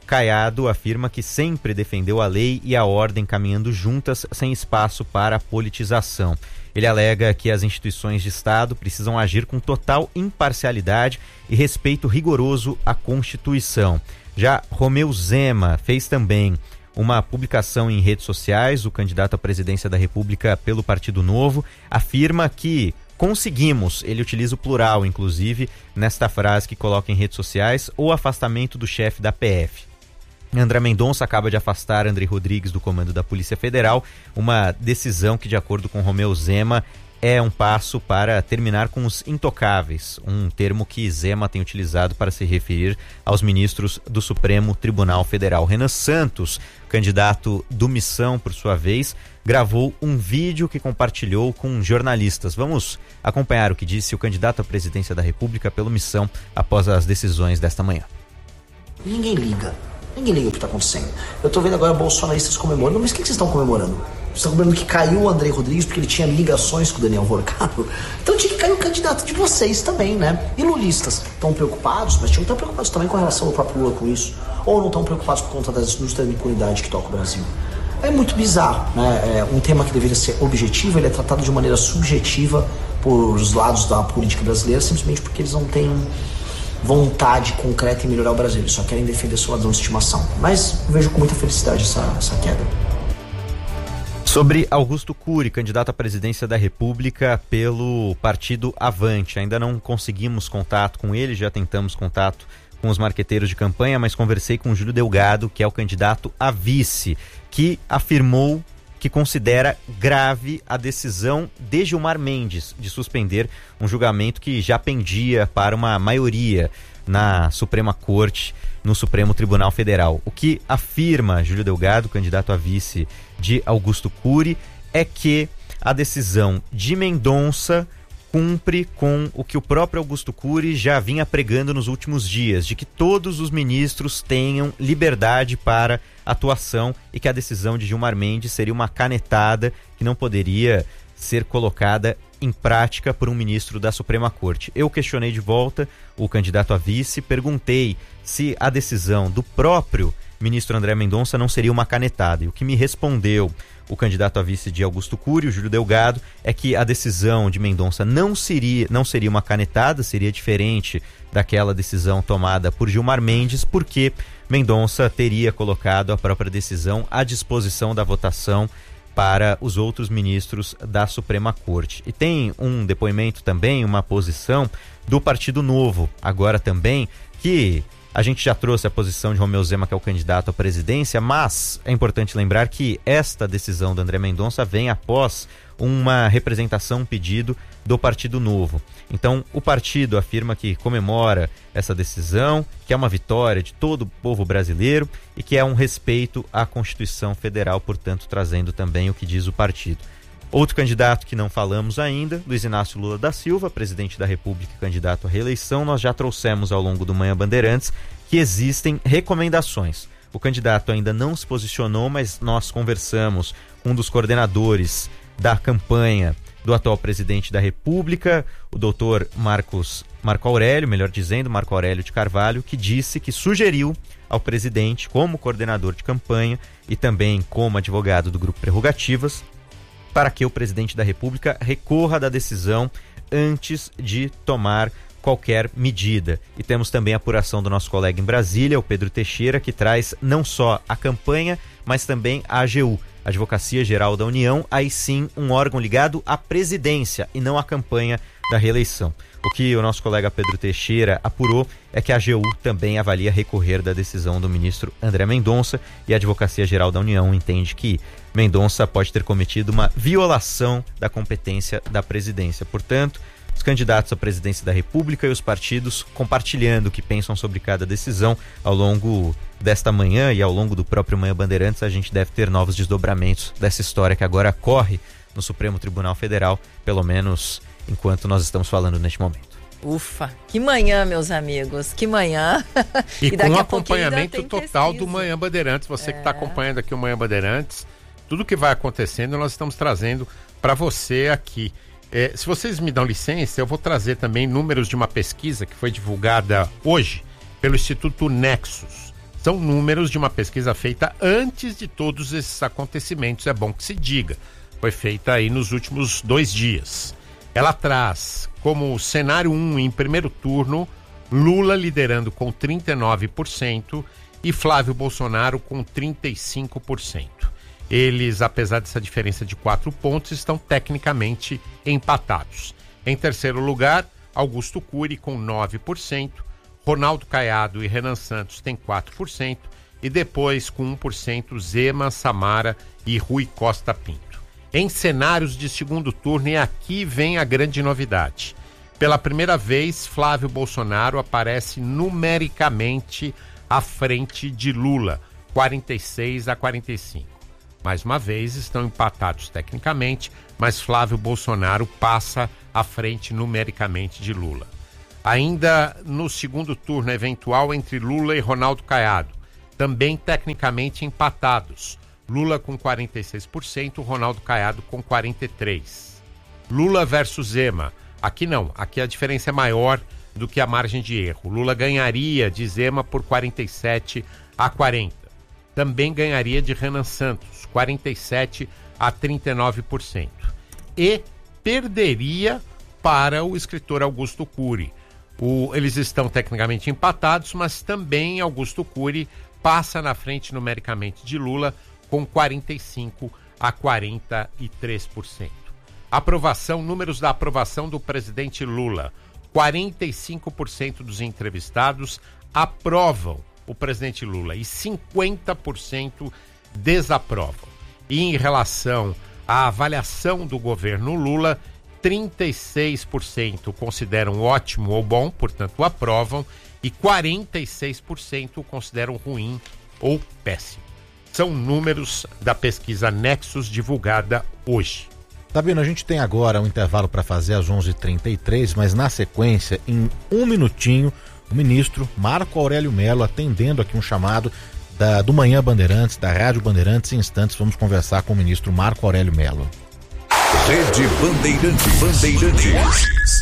Caiado afirma que sempre defendeu a lei e a ordem caminhando juntas, sem espaço para politização. Ele alega que as instituições de Estado precisam agir com total imparcialidade e respeito rigoroso à Constituição. Já Romeu Zema fez também uma publicação em redes sociais. O candidato à presidência da República pelo Partido Novo afirma que conseguimos, ele utiliza o plural, inclusive, nesta frase que coloca em redes sociais, o afastamento do chefe da P F. André Mendonça acaba de afastar André Rodrigues do comando da Polícia Federal, uma decisão que, de acordo com Romeu Zema, é um passo para terminar com os intocáveis, um termo que Zema tem utilizado para se referir aos ministros do Supremo Tribunal Federal. Renan Santos, candidato do Missão, por sua vez, gravou um vídeo que compartilhou com jornalistas. Vamos acompanhar o que disse o candidato à presidência da República pelo Missão após as decisões desta manhã. Ninguém liga. Ninguém liga o que está acontecendo. Eu estou vendo agora bolsonaristas comemorando, mas o que, que vocês estão comemorando? Vocês estão comemorando que caiu o André Rodrigues porque ele tinha ligações com o Daniel Vorcado? Então tinha que cair o candidato de vocês também, né? E lulistas estão preocupados, mas tinham que estar preocupados também com relação ao próprio Lula com isso. Ou não estão preocupados por conta das indústrias de impunidade que toca o Brasil. É muito bizarro, né? É um tema que deveria ser objetivo, ele é tratado de maneira subjetiva por os lados da política brasileira, simplesmente porque eles não têm vontade concreta em melhorar o Brasil, eles só querem defender seu ladrão de estimação. Mas vejo com muita felicidade essa, essa queda. Sobre Augusto Cury, candidato à presidência da República pelo partido Avante. Ainda não conseguimos contato com ele, já tentamos contato com os marqueteiros de campanha, mas conversei com o Júlio Delgado, que é o candidato a vice, que afirmou que considera grave a decisão de Gilmar Mendes de suspender um julgamento que já pendia para uma maioria na Suprema Corte, no Supremo Tribunal Federal. O que afirma Júlio Delgado, candidato a vice de Augusto Cury, é que a decisão de Mendonça cumpre com o que o próprio Augusto Cury já vinha pregando nos últimos dias, de que todos os ministros tenham liberdade para atuação e que a decisão de Gilmar Mendes seria uma canetada que não poderia ser colocada em prática por um ministro da Suprema Corte. Eu questionei de volta o candidato a vice, perguntei se a decisão do próprio ministro André Mendonça não seria uma canetada, e o que me respondeu o candidato a vice de Augusto Cury, o Júlio Delgado, é que a decisão de Mendonça não seria, não seria uma canetada, seria diferente daquela decisão tomada por Gilmar Mendes, porque Mendonça teria colocado a própria decisão à disposição da votação para os outros ministros da Suprema Corte. E tem um depoimento também, uma posição do Partido Novo, agora também, que a gente já trouxe a posição de Romeu Zema, que é o candidato à presidência, mas é importante lembrar que esta decisão do André Mendonça vem após uma representação, um pedido do Partido Novo. Então, o partido afirma que comemora essa decisão, que é uma vitória de todo o povo brasileiro e que é um respeito à Constituição Federal, portanto, trazendo também o que diz o partido. Outro candidato que não falamos ainda, Luiz Inácio Lula da Silva, presidente da República e candidato à reeleição. Nós já trouxemos ao longo do Manhã Bandeirantes que existem recomendações. O candidato ainda não se posicionou, mas nós conversamos com um dos coordenadores da campanha do atual presidente da República, o doutor Marcos, Marco Aurélio, melhor dizendo, Marco Aurélio de Carvalho, que disse que sugeriu ao presidente, como coordenador de campanha e também como advogado do Grupo Prerrogativas, para que o presidente da República recorra da decisão antes de tomar qualquer medida. E temos também a apuração do nosso colega em Brasília, o Pedro Teixeira, que traz não só a campanha, mas também a A G U, Advocacia Geral da União, aí sim um órgão ligado à presidência e não à campanha da reeleição. O que o nosso colega Pedro Teixeira apurou é que a A G U também avalia recorrer da decisão do ministro André Mendonça, e a Advocacia Geral da União entende que Mendonça pode ter cometido uma violação da competência da presidência. Portanto, os candidatos à presidência da República e os partidos compartilhando o que pensam sobre cada decisão ao longo desta manhã e ao longo do próprio Manhã Bandeirantes. A gente deve ter novos desdobramentos dessa história que agora corre no Supremo Tribunal Federal, pelo menos enquanto nós estamos falando neste momento. Ufa, que manhã, meus amigos, que manhã. E, e com acompanhamento total pesquisa do Manhã Bandeirantes. Você é. que está acompanhando aqui o Manhã Bandeirantes, tudo que vai acontecendo nós estamos trazendo para você aqui. É, se vocês me dão licença, eu vou trazer também números de uma pesquisa que foi divulgada hoje pelo Instituto Nexus, São números de uma pesquisa feita antes de todos esses acontecimentos, é bom que se diga. Foi feita aí nos últimos dois dias. Ela traz como cenário um em primeiro turno, Lula liderando com trinta e nove por cento e Flávio Bolsonaro com trinta e cinco por cento. Eles, apesar dessa diferença de quatro pontos, estão tecnicamente empatados. Em terceiro lugar, Augusto Cury com nove por cento, Ronaldo Caiado e Renan Santos têm quatro por cento e depois com um por cento Zema, Samara e Rui Costa Pinto. Em cenários de segundo turno, e aqui vem a grande novidade. Pela primeira vez, Flávio Bolsonaro aparece numericamente à frente de Lula, quarenta e seis a quarenta e cinco. Mais uma vez, estão empatados tecnicamente, mas Flávio Bolsonaro passa à frente numericamente de Lula. Ainda no segundo turno eventual entre Lula e Ronaldo Caiado, também tecnicamente empatados. Lula com quarenta e seis por cento, Ronaldo Caiado com quarenta e três por cento. Lula versus Zema. Aqui não, aqui a diferença é maior do que a margem de erro. Lula ganharia de Zema por quarenta e sete a quarenta. Também ganharia de Renan Santos, quarenta e sete a trinta e nove por cento. E perderia para o escritor Augusto Cury. O, eles estão tecnicamente empatados, mas também Augusto Cury passa na frente numericamente de Lula com quarenta e cinco a quarenta e três por cento. Aprovação, números da aprovação do presidente Lula. quarenta e cinco por cento dos entrevistados aprovam o presidente Lula e cinquenta por cento desaprovam. E em relação à avaliação do governo Lula, trinta e seis por cento consideram ótimo ou bom, portanto aprovam, e quarenta e seis por cento consideram ruim ou péssimo. São números da pesquisa Nexus divulgada hoje. Sabino, a gente tem agora um intervalo para fazer às onze e trinta e três, mas na sequência, em um minutinho, o ministro Marco Aurélio Mello atendendo aqui um chamado da, do Manhã Bandeirantes, da Rádio Bandeirantes. Em instantes vamos conversar com o ministro Marco Aurélio Mello. Rede Bandeirantes. Bandeirantes.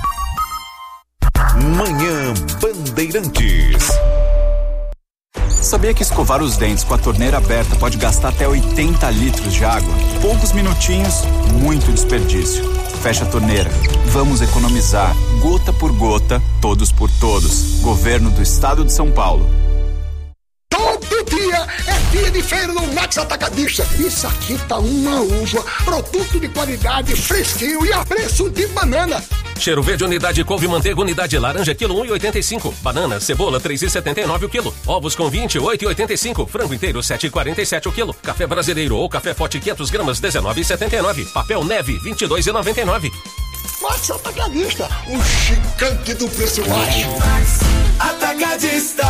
Manhã Bandeirantes. Sabia que escovar os dentes com a torneira aberta pode gastar até oitenta litros de água? Poucos minutinhos, muito desperdício. Fecha a torneira. Vamos economizar, gota por gota, todos por todos. Governo do Estado de São Paulo. Todo dia é dia de feira no Max Atacadista. Isso aqui tá uma uva, produto de qualidade, fresquinho e a preço de banana. Cheiro verde, unidade couve manteiga, unidade laranja, quilo um e oitenta e cinco. Banana, cebola, três e setenta e nove o quilo. Ovos com vinte e oito e oitenta e cinco. Frango inteiro, sete e quarenta e sete o quilo. Café brasileiro ou café forte, quinhentas gramas, dezenove e setenta e nove. Papel neve, vinte e dois e noventa e nove. Max Atacadista, o gigante do preço baixo. Atacadista.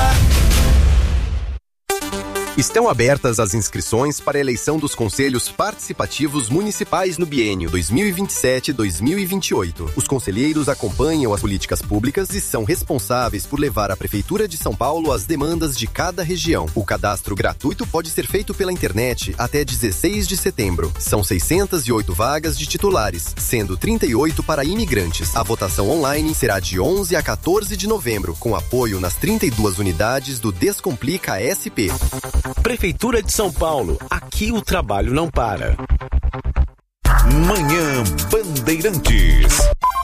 Estão abertas as inscrições para a eleição dos conselhos participativos municipais no biênio dois mil e vinte e sete a dois mil e vinte e oito. Os conselheiros acompanham as políticas públicas e são responsáveis por levar à Prefeitura de São Paulo as demandas de cada região. O cadastro gratuito pode ser feito pela internet até dezesseis de setembro. São seiscentas e oito vagas de titulares, sendo trinta e oito para imigrantes. A votação online será de onze a quatorze de novembro, com apoio nas trinta e duas unidades do Descomplica S P. Prefeitura de São Paulo, aqui o trabalho não para. Manhã Bandeirantes.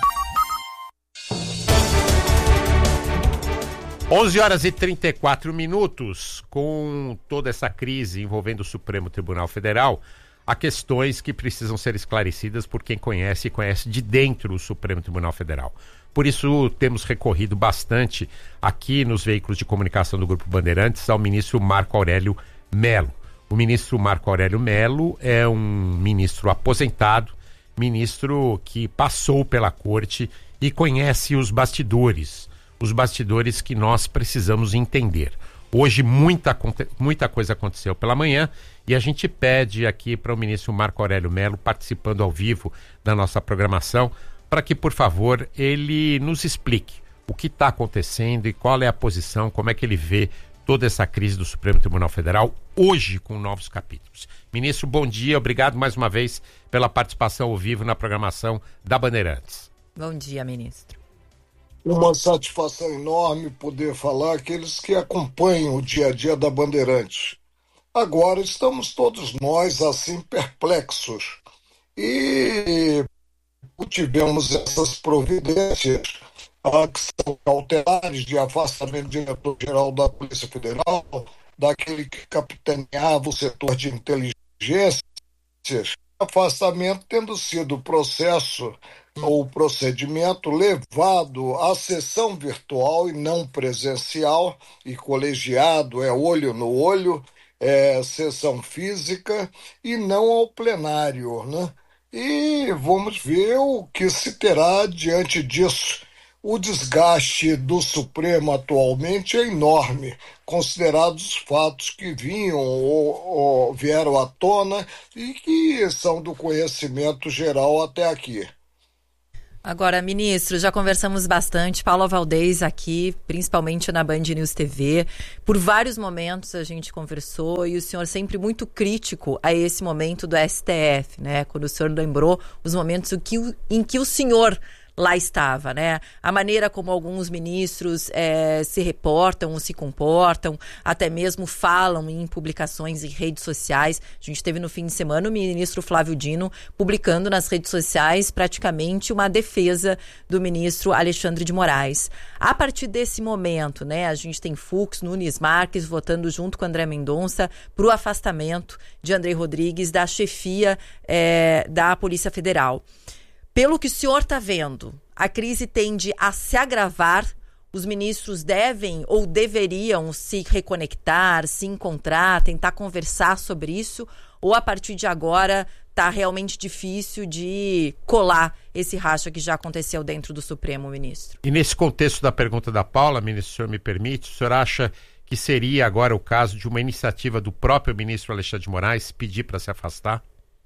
onze horas e trinta e quatro minutos. Com toda essa crise envolvendo o Supremo Tribunal Federal, há questões que precisam ser esclarecidas por quem conhece e conhece de dentro o Supremo Tribunal Federal. Por isso, temos recorrido bastante aqui nos veículos de comunicação do Grupo Bandeirantes ao ministro Marco Aurélio Mello. O ministro Marco Aurélio Mello é um ministro aposentado, ministro que passou pela corte e conhece os bastidores, os bastidores que nós precisamos entender. Hoje muita, muita coisa aconteceu pela manhã e a gente pede aqui para o ministro Marco Aurélio Mello, participando ao vivo da nossa programação, para que, por favor, ele nos explique o que está acontecendo e qual é a posição, como é que ele vê toda essa crise do Supremo Tribunal Federal hoje com novos capítulos. Ministro, bom dia, obrigado mais uma vez pela participação ao vivo na programação da Bandeirantes. Bom dia, ministro. Uma satisfação enorme poder falar aqueles que acompanham o dia a dia da Bandeirantes. Agora estamos todos nós assim perplexos e tivemos essas providências ah, que são cautelares de afastamento do diretor-geral da Polícia Federal, daquele que capitaneava o setor de inteligências, afastamento tendo sido o processo ou procedimento levado à sessão virtual e não presencial, e colegiado é olho no olho, é sessão física e não ao plenário, né? E vamos ver o que se terá diante disso. O desgaste do Supremo atualmente é enorme, considerados os fatos que vinham ou, ou vieram à tona e que são do conhecimento geral até aqui. Agora, ministro, já conversamos bastante, Paula Valdez aqui, principalmente na Band News T V. Por vários momentos a gente conversou e o senhor sempre muito crítico a esse momento do S T F, né? Quando o senhor lembrou os momentos em que, em que o senhor lá estava, né? A maneira como alguns ministros é, se reportam, se comportam, até mesmo falam em publicações em redes sociais. A gente teve no fim de semana o ministro Flávio Dino publicando nas redes sociais praticamente uma defesa do ministro Alexandre de Moraes. A partir desse momento, né, a gente tem Fux, Nunes Marques votando junto com André Mendonça para o afastamento de André Rodrigues da chefia é, da Polícia Federal. Pelo que o senhor está vendo, a crise tende a se agravar, os ministros devem ou deveriam se reconectar, se encontrar, tentar conversar sobre isso, ou a partir de agora está realmente difícil de colar esse racha que já aconteceu dentro do Supremo, ministro? E nesse contexto da pergunta da Paula, ministro, se o senhor me permite, o senhor acha que seria agora o caso de uma iniciativa do próprio ministro Alexandre de Moraes pedir para se afastar?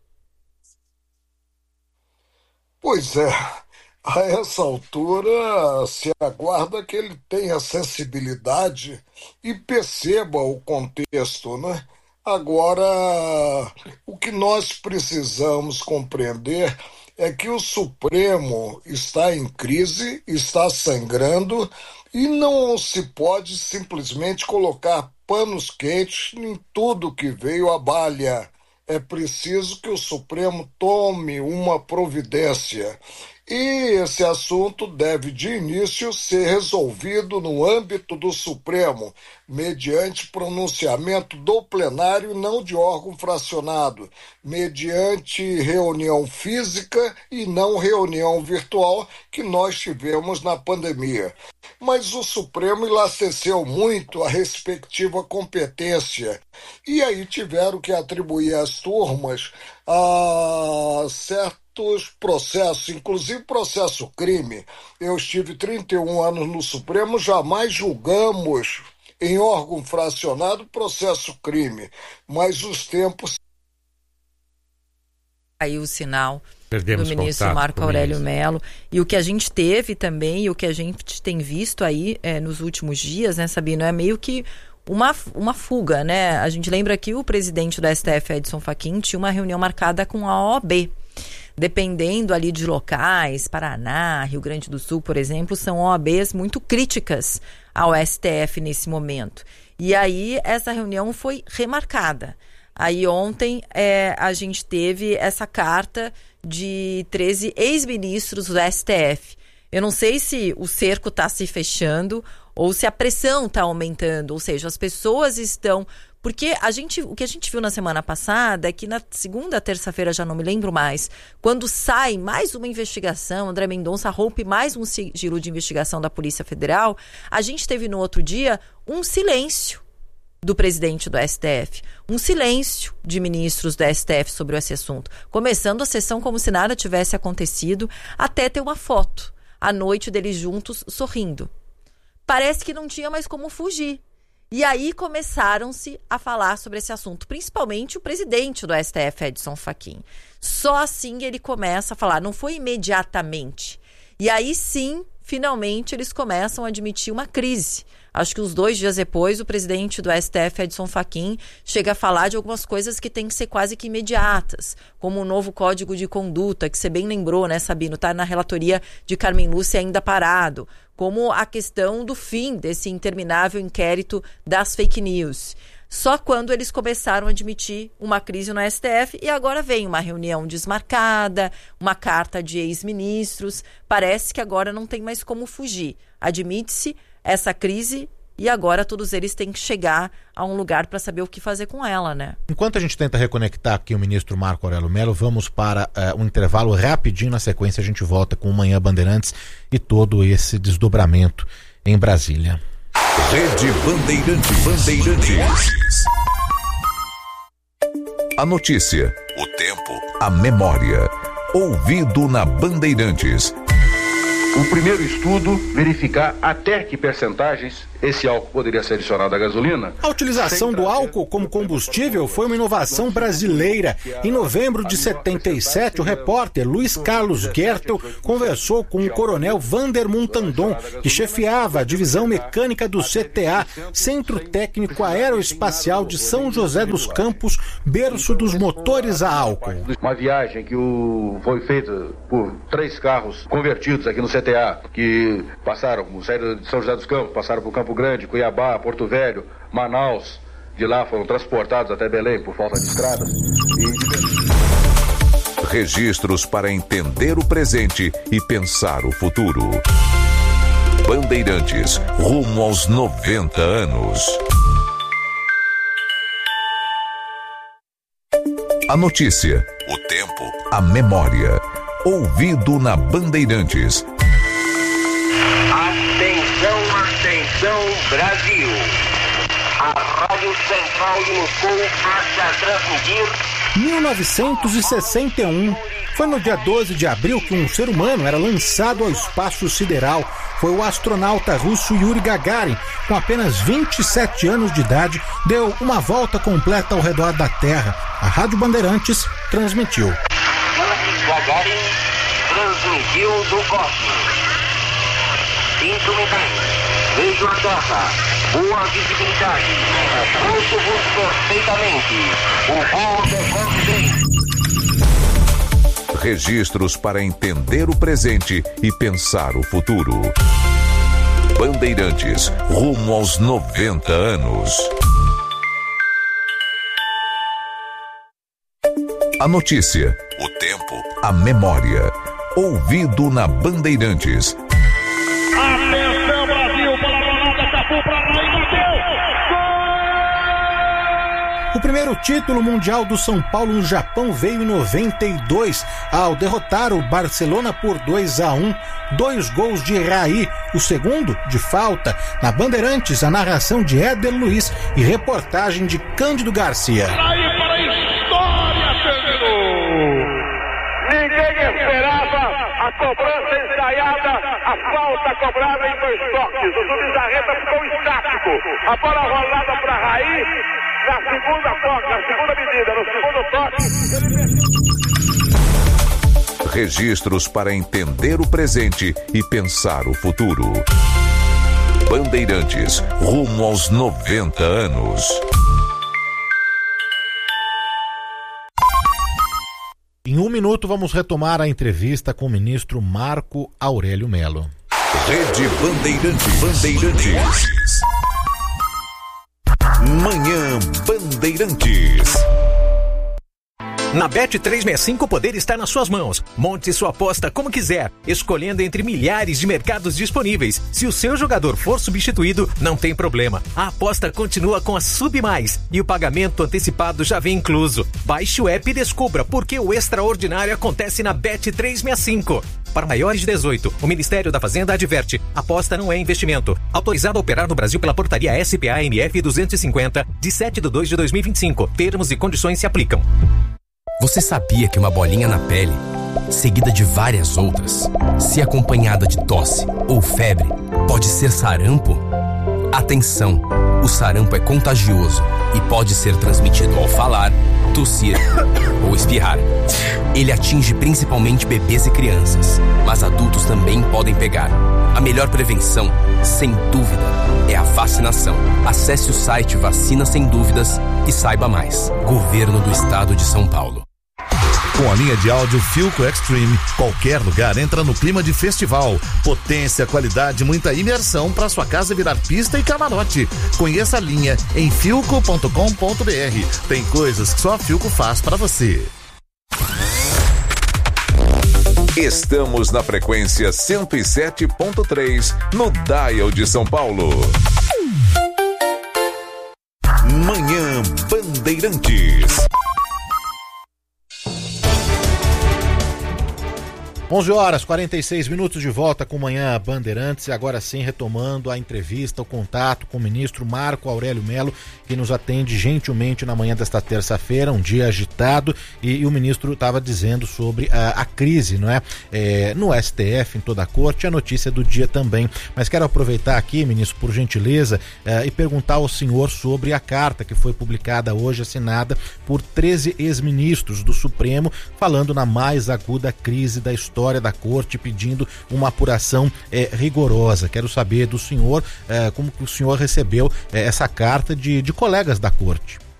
Pois é, a essa altura se aguarda que ele tenha sensibilidade e perceba o contexto, né? Agora, o que nós precisamos compreender é que o Supremo está em crise, está sangrando e não se pode simplesmente colocar panos quentes em tudo que veio à balha. É preciso que o Supremo tome uma providência. E esse assunto deve, de início, ser resolvido no âmbito do Supremo, mediante pronunciamento do plenário, não de órgão fracionado, mediante reunião física e não reunião virtual que nós tivemos na pandemia. Mas o Supremo enlaceceu muito a respectiva competência e aí tiveram que atribuir às turmas a certos processos, inclusive processo crime. Eu estive trinta e um anos no Supremo, jamais julgamos em órgão fracionado processo crime, mas os tempos... Aí o sinal Perdemos do ministro Marco Aurélio Mello. E o que a gente teve também, e o que a gente tem visto aí é, nos últimos dias, né, Sabino, é meio que uma, uma fuga, né? A gente lembra que o presidente do S T F, Edson Fachin, tinha uma reunião marcada com a O A B. Dependendo ali de locais, Paraná, Rio Grande do Sul, por exemplo, são O A Bs muito críticas ao S T F nesse momento. E aí essa reunião foi remarcada. Aí ontem é, a gente teve essa carta de treze ex-ministros do S T F. Eu não sei se o cerco está se fechando ou se a pressão está aumentando, ou seja, as pessoas estão... Porque a gente, o que a gente viu na semana passada é que na segunda, terça-feira, já não me lembro mais, quando sai mais uma investigação, André Mendonça rompe mais um sigilo de investigação da Polícia Federal, a gente teve no outro dia um silêncio do presidente do S T F, um silêncio de ministros do S T F sobre esse assunto, começando a sessão como se nada tivesse acontecido, até ter uma foto, à noite deles juntos, sorrindo. Parece que não tinha mais como fugir. E aí começaram-se a falar sobre esse assunto, principalmente o presidente do S T F, Edson Fachin. Só assim ele começa a falar, não foi imediatamente. E aí sim, finalmente, eles começam a admitir uma crise. Acho que uns dois dias depois, o presidente do S T F, Edson Fachin, chega a falar de algumas coisas que têm que ser quase que imediatas, como o novo Código de Conduta, que você bem lembrou, né, Sabino? Está na relatoria de Carmen Lúcia ainda parado, como a questão do fim desse interminável inquérito das fake news. Só quando eles começaram a admitir uma crise no S T F e agora vem uma reunião desmarcada, uma carta de ex-ministros. Parece que agora não tem mais como fugir. Admite-se essa crise e agora todos eles têm que chegar a um lugar para saber o que fazer com ela, né? Enquanto a gente tenta reconectar aqui o ministro Marco Aurélio Mello, vamos para uh, um intervalo rapidinho. Na sequência a gente volta com o Manhã Bandeirantes e todo esse desdobramento em Brasília. Rede Bandeirantes. Bandeirantes. A notícia, o tempo, a memória. Ouvido na Bandeirantes. O primeiro estudo verificar até que percentagens esse álcool poderia ser adicionado à gasolina. A utilização do álcool como combustível foi uma inovação brasileira. Em novembro de setenta e sete, o repórter Luiz Carlos Gertel conversou com o coronel Vander Muntandon, que chefiava a divisão mecânica do C T A, Centro Técnico Aeroespacial de São José dos Campos, berço dos motores a álcool. Uma viagem que o... foi feita por três carros convertidos aqui no C T A, que passaram, saíram de São José dos Campos, passaram por Campo Grande, Cuiabá, Porto Velho, Manaus. De lá foram transportados até Belém por falta de estradas. E... Registros para entender o presente e pensar o futuro. Bandeirantes, rumo aos noventa anos. A notícia, o tempo, a memória. Ouvido na Bandeirantes. Atenção, atenção, Brasil. A Rádio Central de Moscou passa a transmitir... mil novecentos e sessenta e um. Foi no dia doze de abril que um ser humano era lançado ao espaço sideral. Foi o astronauta russo Yuri Gagarin, com apenas vinte e sete anos de idade, deu uma volta completa ao redor da Terra. A Rádio Bandeirantes transmitiu. Yuri Gagarin transmitiu do cosmos. Sinto mecânico, vejo a Terra, boa visibilidade, ouço-vos perfeitamente, o voo decorre bem. Registros para entender o presente e pensar o futuro. Bandeirantes, rumo aos noventa anos. A notícia, o tempo, a memória. Ouvido na Bandeirantes. Atenção, Brasil, para a bolada, Cafu para lá e bateu! O primeiro título mundial do São Paulo no Japão veio em noventa e dois, ao derrotar o Barcelona por dois a um, dois gols de Raí, o segundo de falta. Na Bandeirantes, a narração de Éder Luiz e reportagem de Cândido Garcia. Raí para a história, terminou! Ninguém esperava a cobrança ensaiada, a falta cobrada em dois toques. O Zubizarreta ficou estático. A bola rolada para Raí. Na segunda toque, na segunda medida, no segundo toque. Registros para entender o presente e pensar o futuro. Bandeirantes, rumo aos noventa anos. Em um minuto vamos retomar a entrevista com o ministro Marco Aurélio Mello. Rede Bandeirantes. Bandeirantes. Manhã Bandeirantes. Na Bet trezentos e sessenta e cinco o poder está nas suas mãos. Monte sua aposta como quiser, escolhendo entre milhares de mercados disponíveis. Se o seu jogador for substituído, não tem problema. A aposta continua com a Sub Mais e o pagamento antecipado já vem incluso. Baixe o app e descubra por que o extraordinário acontece na Bet trezentos e sessenta e cinco. Para maiores de dezoito, o Ministério da Fazenda adverte: aposta não é investimento. Autorizado a operar no Brasil pela portaria S P A M F duzentos e cinquenta, de sete de dois de dois mil e vinte e cinco. Termos e condições se aplicam. Você sabia que uma bolinha na pele, seguida de várias outras, se acompanhada de tosse ou febre, pode ser sarampo? Atenção! O sarampo é contagioso e pode ser transmitido ao falar, tossir ou espirrar. Ele atinge principalmente bebês e crianças, mas adultos também podem pegar. A melhor prevenção, sem dúvida, é a vacinação. Acesse o site Vacina Sem Dúvidas e saiba mais. Governo do Estado de São Paulo. Com a linha de áudio Philco Extreme, qualquer lugar entra no clima de festival. Potência, qualidade, muita imersão para sua casa virar pista e camarote. Conheça a linha em philco ponto com ponto b r. Tem coisas que só a Philco faz para você. Estamos na frequência cento e sete ponto três no Dial de São Paulo. Manhã Bandeirantes. onze horas e quarenta e seis minutos, de volta com Manhã Bandeirantes, e agora sim retomando a entrevista, o contato com o ministro Marco Aurélio Mello, que nos atende gentilmente na manhã desta terça-feira, um dia agitado, e, e o ministro estava dizendo sobre a, a crise, não é? é? No S T F, em toda a corte, a notícia do dia também. Mas quero aproveitar aqui, ministro, por gentileza, é, e perguntar ao senhor sobre a carta que foi publicada hoje, assinada por treze ex-ministros do Supremo, falando na mais aguda crise da história da corte, pedindo uma apuração eh, rigorosa. Quero saber do senhor eh, como que o senhor recebeu eh, essa carta de, de colegas da corte.